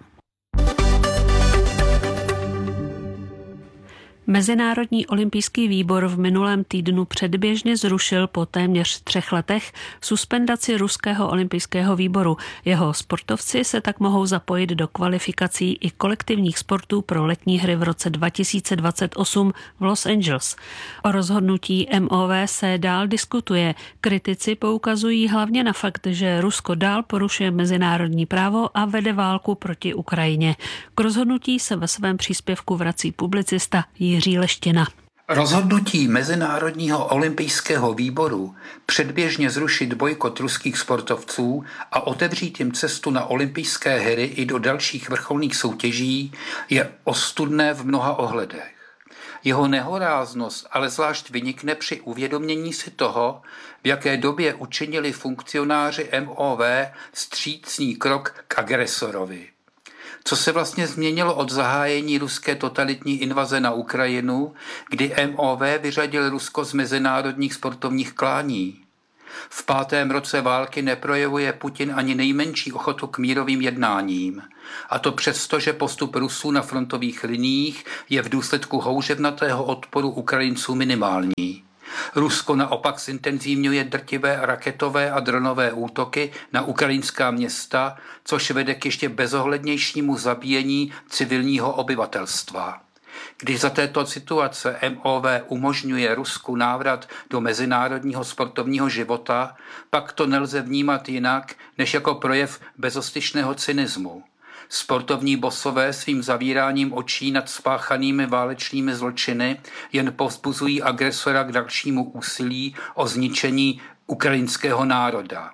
[SPEAKER 14] Mezinárodní olympijský výbor v minulém týdnu předběžně zrušil po téměř třech letech suspendaci ruského olympijského výboru. Jeho sportovci se tak mohou zapojit do kvalifikací i kolektivních sportů pro letní hry v roce dva tisíce dvacet osm v Los Angeles. O rozhodnutí M O V se dál diskutuje. Kritici poukazují hlavně na fakt, že Rusko dál porušuje mezinárodní právo a vede válku proti Ukrajině. K rozhodnutí se ve svém příspěvku vrací publicista Jiří Leštěna.
[SPEAKER 17] Rozhodnutí Mezinárodního olympijského výboru předběžně zrušit bojkot ruských sportovců a otevřít jim cestu na olympijské hry i do dalších vrcholných soutěží je ostudné v mnoha ohledech. Jeho nehoráznost ale zvlášť vynikne při uvědomění si toho, v jaké době učinili funkcionáři M O V vstřícný krok k agresorovi. Co se vlastně změnilo od zahájení ruské totalitní invaze na Ukrajinu, kdy M O V vyřadil Rusko z mezinárodních sportovních klání? V pátém roce války neprojevuje Putin ani nejmenší ochotu k mírovým jednáním. A to přesto, že postup Rusů na frontových liních je v důsledku houževnatého odporu Ukrajinců minimální. Rusko naopak zintenzívňuje drtivé raketové a dronové útoky na ukrajinská města, což vede k ještě bezohlednějšímu zabíjení civilního obyvatelstva. Když za této situace M O V umožňuje Rusku návrat do mezinárodního sportovního života, pak to nelze vnímat jinak, než jako projev bezostyšného cynismu. Sportovní bosové svým zavíráním očí nad spáchanými válečnými zločiny jen povzbuzují agresora k dalšímu úsilí o zničení ukrajinského národa.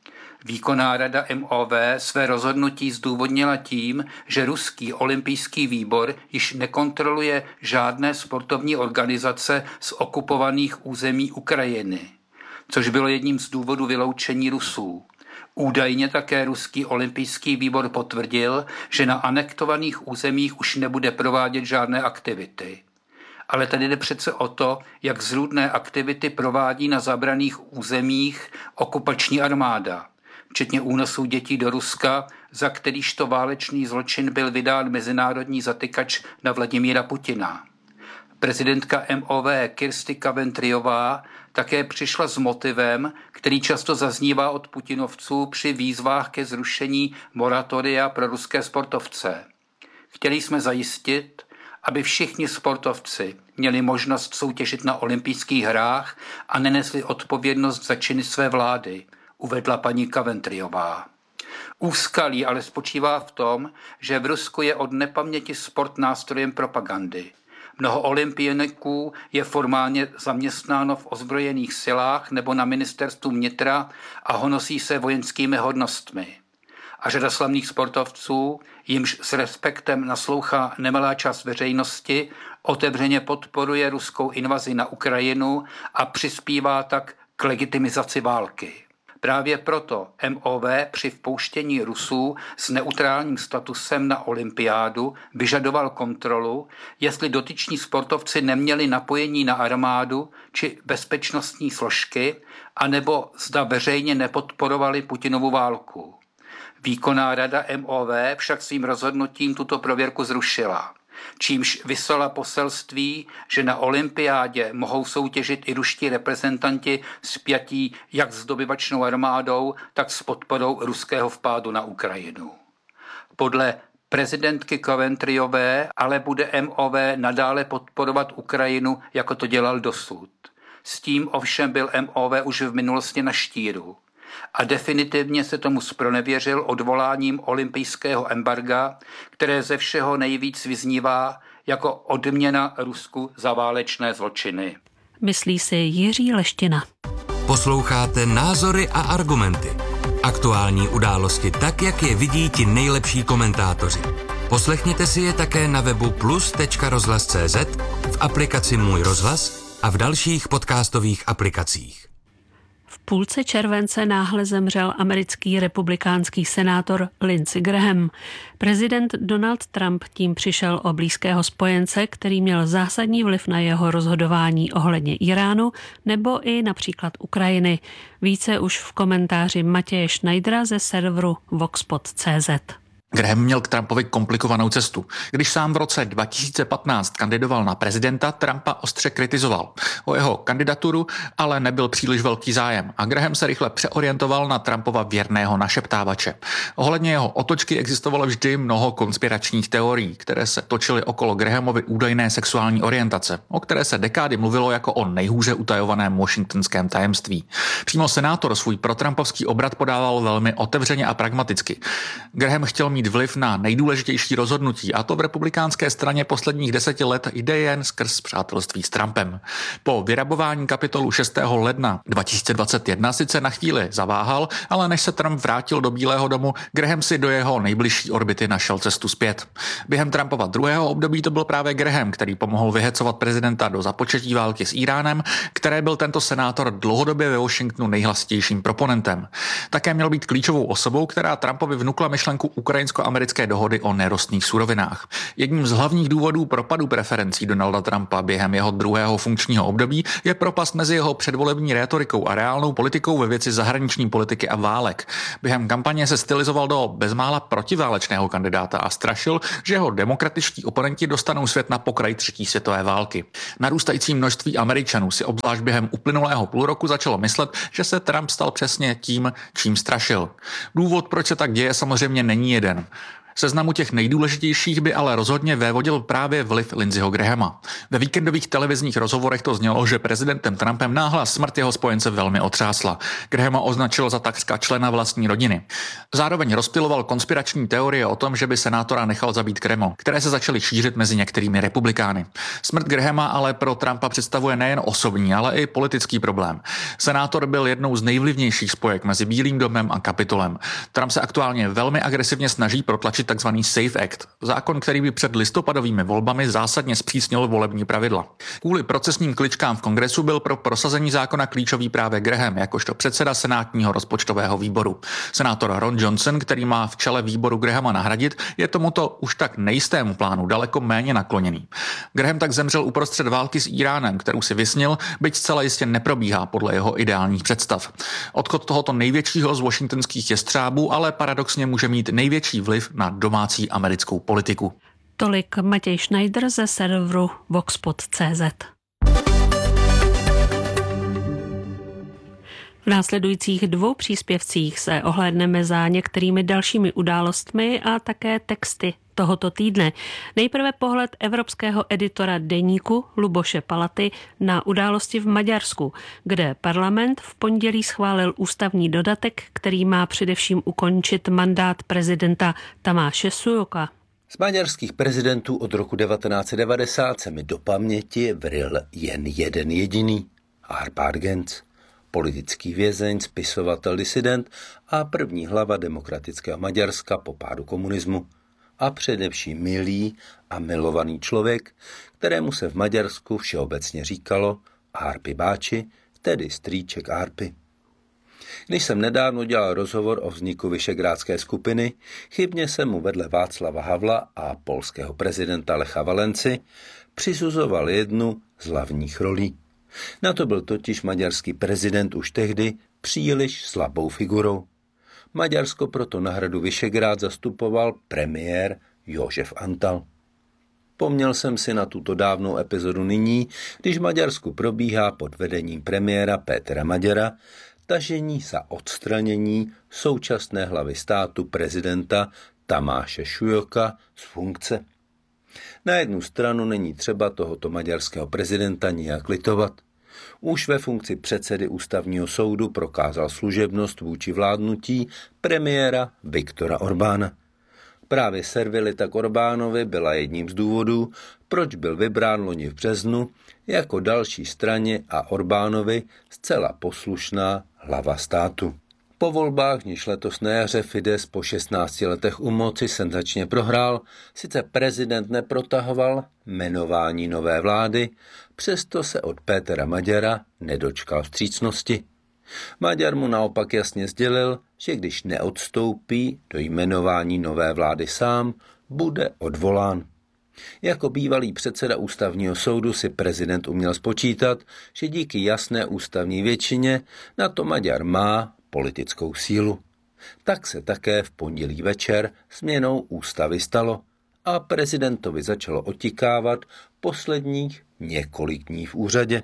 [SPEAKER 17] Výkonná rada M O V své rozhodnutí zdůvodnila tím, že ruský olympijský výbor již nekontroluje žádné sportovní organizace z okupovaných území Ukrajiny, což bylo jedním z důvodů vyloučení Rusů. Údajně také ruský olympijský výbor potvrdil, že na anektovaných územích už nebude provádět žádné aktivity. Ale tady jde přece o to, jak zrůdné aktivity provádí na zabraných územích okupační armáda, včetně únosů dětí do Ruska, za kterýž to válečný zločin byl vydán mezinárodní zatykač na Vladimíra Putina. Prezidentka M O V Kirsty Coventryová také přišla s motivem, který často zaznívá od putinovců při výzvách ke zrušení moratoria pro ruské sportovce. Chtěli jsme zajistit, aby všichni sportovci měli možnost soutěžit na olympijských hrách a nenesli odpovědnost za činy své vlády, uvedla paní Coventryová. Úskalí ale spočívá v tom, že v Rusku je od nepaměti sport nástrojem propagandy. Mnoho olympioniků je formálně zaměstnáno v ozbrojených silách nebo na ministerstvu vnitra a honosí se vojenskými hodnostmi. A řada slavných sportovců, jimž s respektem naslouchá nemalá část veřejnosti, otevřeně podporuje ruskou invazi na Ukrajinu a přispívá tak k legitimizaci války. Právě proto M O V při vpouštění Rusů s neutrálním statusem na olympiádu vyžadoval kontrolu, jestli dotyční sportovci neměli napojení na armádu či bezpečnostní složky, anebo zda veřejně nepodporovali Putinovu válku. Výkonná rada M O V však svým rozhodnutím tuto prověrku zrušila, čímž vyslala poselství, že na olympiádě mohou soutěžit i ruští reprezentanti spjatí jak s dobyvačnou armádou, tak s podporou ruského vpádu na Ukrajinu. Podle prezidentky Coventryové ale bude M O V nadále podporovat Ukrajinu, jako to dělal dosud. S tím ovšem byl M O V už v minulosti na štíru. A definitivně se tomu zpronevěřil odvoláním olympijského embarga, které ze všeho nejvíc vyznívá jako odměna Rusku za válečné zločiny.
[SPEAKER 14] Myslí si Jiří Leština.
[SPEAKER 6] Posloucháte Názory a argumenty. Aktuální události tak, jak je vidí ti nejlepší komentátoři. Poslechněte si je také na webu plus tečka rozhlas tečka cé zet, v aplikaci Můj rozhlas a v dalších podcastových aplikacích.
[SPEAKER 14] V půlce července náhle zemřel americký republikánský senátor Lindsey Graham. Prezident Donald Trump tím přišel o blízkého spojence, který měl zásadní vliv na jeho rozhodování ohledně Iránu nebo i například Ukrajiny. Více už v komentáři Matěje Schneidera ze serveru voxpot tečka cé zet.
[SPEAKER 18] Graham měl k Trumpovi komplikovanou cestu. Když sám v roce dva tisíce patnáct kandidoval na prezidenta, Trumpa ostře kritizoval. O jeho kandidaturu ale nebyl příliš velký zájem a Graham se rychle přeorientoval na Trumpova věrného našeptávače. Ohledně jeho otočky existovalo vždy mnoho konspiračních teorií, které se točily okolo Grahamovy údajné sexuální orientace, o které se dekády mluvilo jako o nejhůře utajovaném washingtonském tajemství. Přímo senátor svůj protrampovský obrat podával velmi otevřeně a pragmaticky. Graham chtěl mít vliv na nejdůležitější rozhodnutí a to v republikánské straně posledních deseti let jde jen skrz přátelství s Trumpem. Po vyrabování Kapitolu šestého ledna dva tisíce dvacet jedna sice na chvíli zaváhal, ale než se Trump vrátil do Bílého domu, Graham si do jeho nejbližší orbity našel cestu zpět. Během Trumpova druhého období to byl právě Graham, který pomohl vyhecovat prezidenta do započetí války s Íránem, které byl tento senátor dlouhodobě ve Washingtonu nejhlasitějším proponentem. Také měl být klíčovou osobou, která Trumpovi vnukla myšlenku ukrajinské čínsko-americké dohody o nerostných surovinách. Jedním z hlavních důvodů propadu preferencí Donalda Trumpa během jeho druhého funkčního období je propast mezi jeho předvolební rétorikou a reálnou politikou ve věci zahraniční politiky a válek. Během kampaně se stylizoval do bezmála protiválečného kandidáta a strašil, že jeho demokratičtí oponenti dostanou svět na pokraj třetí světové války. Narůstající množství Američanů si obzvlášť během uplynulého půl roku začalo myslet, že se Trump stal přesně tím, čím strašil. Důvod, proč se tak děje, samozřejmě není jeden. Seznamu těch nejdůležitějších by ale rozhodně vévodil právě vliv Lindseyho Grahama. Ve víkendových televizních rozhovorech to znělo, že prezidentem Trumpem náhla smrt jeho spojence velmi otřásla. Grahama označil za takřka člena vlastní rodiny. Zároveň rozptyloval konspirační teorie o tom, že by senátora nechal zabít Cremo, které se začaly šířit mezi některými republikány. Smrt Grahama ale pro Trumpa představuje nejen osobní, ale i politický problém. Senátor byl jednou z nejvlivnějších spojek mezi Bílým domem a Kapitolem. Trump se aktuálně velmi agresivně snaží protlačit takzvaný Safe Act, zákon, který by před listopadovými volbami zásadně zpřísnil volební pravidla. Kvůli procesním kličkám v kongresu byl pro prosazení zákona klíčový právě Graham, jakožto předseda senátního rozpočtového výboru. Senátor Ron Johnson, který má v čele výboru Grahama nahradit, je tomuto už tak nejistému plánu daleko méně nakloněný. Graham tak zemřel uprostřed války s Íránem, kterou si vysnil, byť zcela jistě neprobíhá podle jeho ideálních představ. Odchod tohoto největčího z washingtonských jestřábů ale paradoxně může mít největší vliv na domácí americkou politiku.
[SPEAKER 14] Tolik Matěj Schneider ze serveru voxpot tečka cé zet. V následujících dvou příspěvcích se ohlédneme za některými dalšími událostmi a také texty tohoto týdne. Nejprve pohled evropského editora deníku Luboše Palaty na události v Maďarsku, kde parlament v pondělí schválil ústavní dodatek, který má především ukončit mandát prezidenta Tamáše Sujoka.
[SPEAKER 19] Z maďarských prezidentů od roku devatenáct set devadesát se mi do paměti vril jen jeden jediný, Árpád Genc, politický vězeň, spisovatel, disident a první hlava demokratického Maďarska po pádu komunismu. A především milý a milovaný člověk, kterému se v Maďarsku všeobecně říkalo Árpi báči, tedy strýček Árpi. Když jsem nedávno dělal rozhovor o vzniku Visegrádské skupiny, chybně jsem mu vedle Václava Havla a polského prezidenta Lecha Valenci přisuzoval jednu z hlavních rolí. Na to byl totiž maďarský prezident už tehdy příliš slabou figurou. Maďarsko proto na hradu Visegrád zastupoval premiér Jožef Antal. Vzpomněl jsem si na tuto dávnou epizodu nyní, když v Maďarsku probíhá pod vedením premiéra Pétera Maďara tažení za odstranění současné hlavy státu prezidenta Tamáše Sujoka z funkce. Na jednu stranu není třeba tohoto maďarského prezidenta nijak litovat. Už ve funkci předsedy ústavního soudu prokázal služebnost vůči vládnutí premiéra Viktora Orbána. Právě servilita k Orbánovi byla jedním z důvodů, proč byl vybrán loni v březnu jako další straně a Orbánovi zcela poslušná hlava státu. Po volbách, níž letos na jaře Fidesz po šestnácti letech u moci senzačně prohrál, sice prezident neprotahoval jmenování nové vlády, přesto se od Pétera Maďara nedočkal vstřícnosti. Maďar mu naopak jasně sdělil, že když neodstoupí do jmenování nové vlády sám, bude odvolán. Jako bývalý předseda ústavního soudu si prezident uměl spočítat, že díky jasné ústavní většině na to Maďar má politickou sílu. Tak se také v pondělí večer změnou ústavy stalo a prezidentovi začalo otikávat posledních několik dní v úřadě.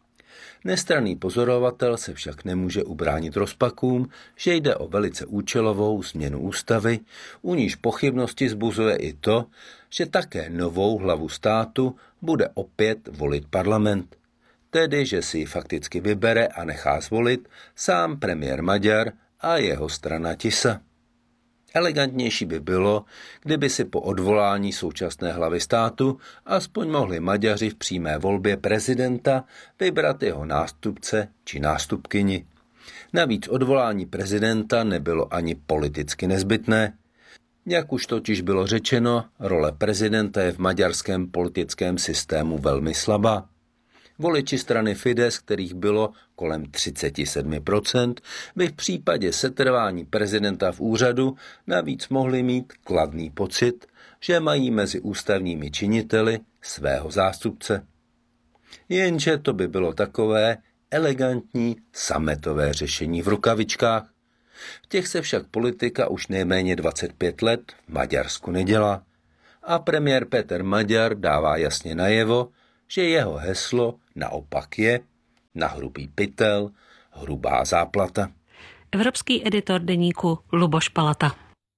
[SPEAKER 19] Nestranný pozorovatel se však nemůže ubránit rozpakům, že jde o velice účelovou změnu ústavy, u níž pochybnosti zbuzuje i to, že také novou hlavu státu bude opět volit parlament. Tedy, že si ji fakticky vybere a nechá zvolit sám premiér Maďar a jeho strana Tisa. Elegantnější by bylo, kdyby si po odvolání současné hlavy státu aspoň mohli Maďaři v přímé volbě prezidenta vybrat jeho nástupce či nástupkyni. Navíc odvolání prezidenta nebylo ani politicky nezbytné. Jak už totiž bylo řečeno, role prezidenta je v maďarském politickém systému velmi slabá. Voliči strany Fides, kterých bylo kolem třicet sedm procent, by v případě setrvání prezidenta v úřadu navíc mohli mít kladný pocit, že mají mezi ústavními činiteli svého zástupce. Jenže to by bylo takové elegantní sametové řešení v rukavičkách. V těch se však politika už nejméně dvacet pět let v Maďarsku nedělá. A premiér Péter Maďar dává jasně najevo, že jeho heslo naopak je na hrubý pytel, hrubá záplata.
[SPEAKER 14] Evropský editor deníku Luboš Palata.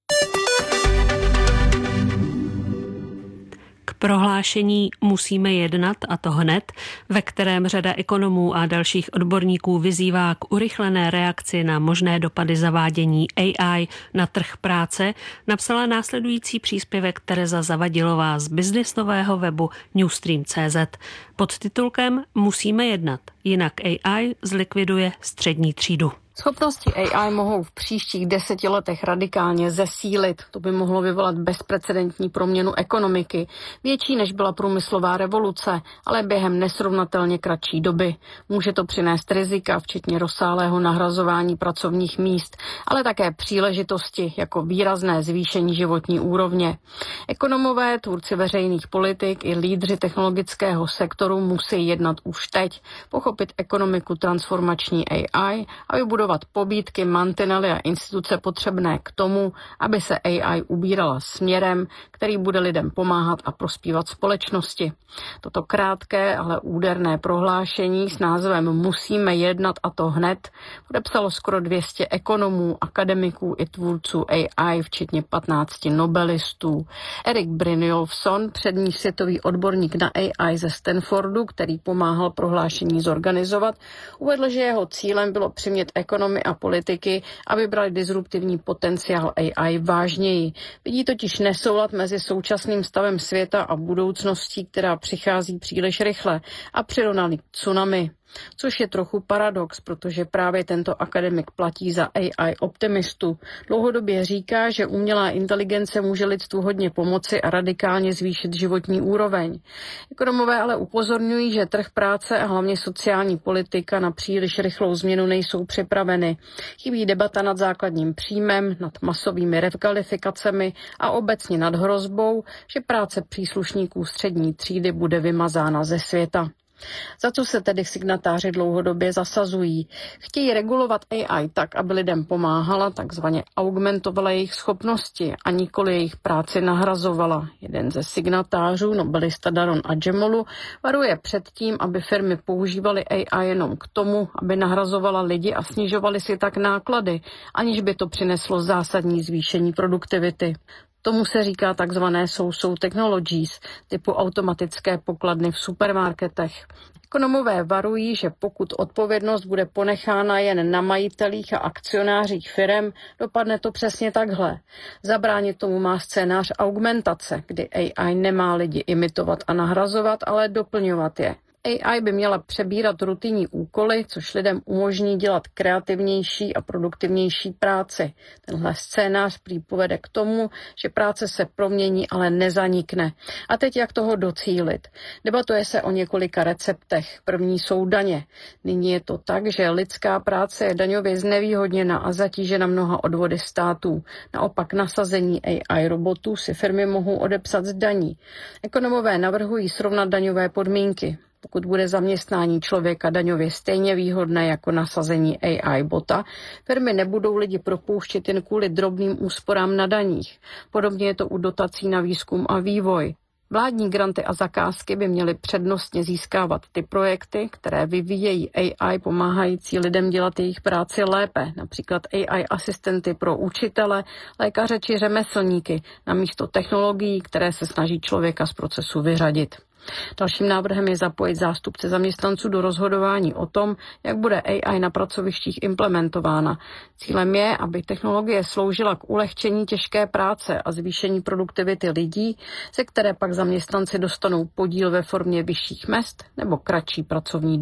[SPEAKER 14] K prohlášení musíme jednat, a to hned, ve kterém řada ekonomů a dalších odborníků vyzývá k urychlené reakci na možné dopady zavádění A I na trh práce, napsala následující příspěvek Tereza Zavadilová z byznysového webu Newstream tečka cé zet pod titulkem Musíme jednat, jinak A I zlikviduje střední třídu.
[SPEAKER 20] Schopnosti A I mohou v příštích deseti letech radikálně zesílit. To by mohlo vyvolat bezprecedentní proměnu ekonomiky, větší než byla průmyslová revoluce, ale během nesrovnatelně kratší doby. Může to přinést rizika, včetně rozsáhlého nahrazování pracovních míst, ale také příležitosti jako výrazné zvýšení životní úrovně. Ekonomové, tvůrci veřejných politik i lídři technologického sektoru musí jednat už teď, pochopit ekonomiku transformační A I a vybudovat pobídky, mantinely a instituce potřebné k tomu, aby se A I ubírala směrem, který bude lidem pomáhat a prospívat společnosti. Toto krátké, ale úderné prohlášení s názvem Musíme jednat, a to hned podepsalo skoro dvě stě ekonomů, akademiků i tvůrců A I, včetně patnácti nobelistů. Erik Brynjolfsson, přední světový odborník na A I ze Stanfordu, který pomáhal prohlášení zorganizovat, uvedl, že jeho cílem bylo přimět ekonomy a politiky, aby brali disruptivní potenciál A I vážněji. Vidí totiž nesoulad mezi současným stavem světa a budoucností, která přichází příliš rychle, a přirovnali k tsunami. Což je trochu paradox, protože právě tento akademik platí za A I optimistu. Dlouhodobě říká, že umělá inteligence může lidstvu hodně pomoci a radikálně zvýšit životní úroveň. Ekonomové ale upozorňují, že trh práce a hlavně sociální politika na příliš rychlou změnu nejsou připraveny. Chybí debata nad základním příjmem, nad masovými rekvalifikacemi a obecně nad hrozbou, že práce příslušníků střední třídy bude vymazána ze světa. Za co se tedy signatáři dlouhodobě zasazují? Chtějí regulovat A I tak, aby lidem pomáhala, takzvaně augmentovala jejich schopnosti a nikoli jejich práci nahrazovala. Jeden ze signatářů, nobelista Daron Acemoglu, varuje před tím, aby firmy používaly A I jenom k tomu, aby nahrazovala lidi a snižovaly si tak náklady, aniž by to přineslo zásadní zvýšení produktivity. Tomu se říká takzvané so-so technologies, typu automatické pokladny v supermarketech. Ekonomové varují, že pokud odpovědnost bude ponechána jen na majitelích a akcionářích firem, dopadne to přesně takhle. Zabránit tomu má scénář augmentace, kdy A I nemá lidi imitovat a nahrazovat, ale doplňovat je. A I by měla přebírat rutinní úkoly, což lidem umožní dělat kreativnější a produktivnější práci. Tenhle scénář prý povede k tomu, že práce se promění, ale nezanikne. A teď jak toho docílit? Debatuje se o několika receptech. První jsou daně. Nyní je to tak, že lidská práce je daňově znevýhodněna a zatížena mnoha odvody států. Naopak nasazení A I robotů si firmy mohou odepsat z daní. Ekonomové navrhují srovnat daňové podmínky. Pokud bude zaměstnání člověka daňově stejně výhodné jako nasazení A I bota, firmy nebudou lidi propouštět jen kvůli drobným úsporám na daních. Podobně je to u dotací na výzkum a vývoj. Vládní granty a zakázky by měly přednostně získávat ty projekty, které vyvíjejí A I pomáhající lidem dělat jejich práci lépe, například A I asistenty pro učitele, lékaře či řemeslníky, namísto technologií, které se snaží člověka z procesu vyřadit. Dalším návrhem je zapojit zástupce zaměstnanců do rozhodování o tom, jak bude A I na pracovištích implementována. Cílem je, aby technologie sloužila k ulehčení těžké práce a zvýšení produktivity lidí, ze které pak zaměstnanci dostanou podíl ve formě vyšších mezd nebo kratší pracovní doby.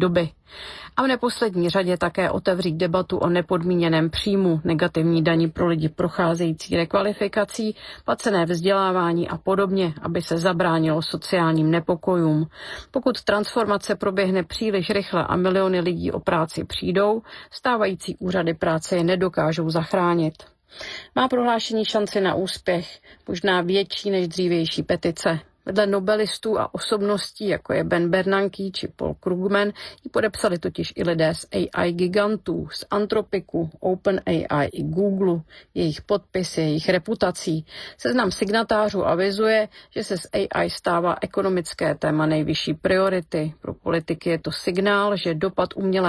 [SPEAKER 20] A v neposlední řadě také otevřít debatu o nepodmíněném příjmu, negativní dani pro lidi procházející rekvalifikací, placené vzdělávání a podobně, aby se zabránilo sociálním nepokojům. Pokud transformace proběhne příliš rychle a miliony lidí o práci přijdou, stávající úřady práce je nedokážou zachránit. Má prohlášení šanci na úspěch, možná větší než dřívější petice. Vedle nobelistů a osobností, jako je Ben Bernanke či Paul Krugman, ji podepsali totiž i lidé z A I gigantů, z Anthropicu, OpenAI i Google. Jejich podpis, jejich reputací. Seznam signatářů avizuje, že se z A I stává ekonomické téma nejvyšší priority. Pro politiky je to signál, že dopad umělé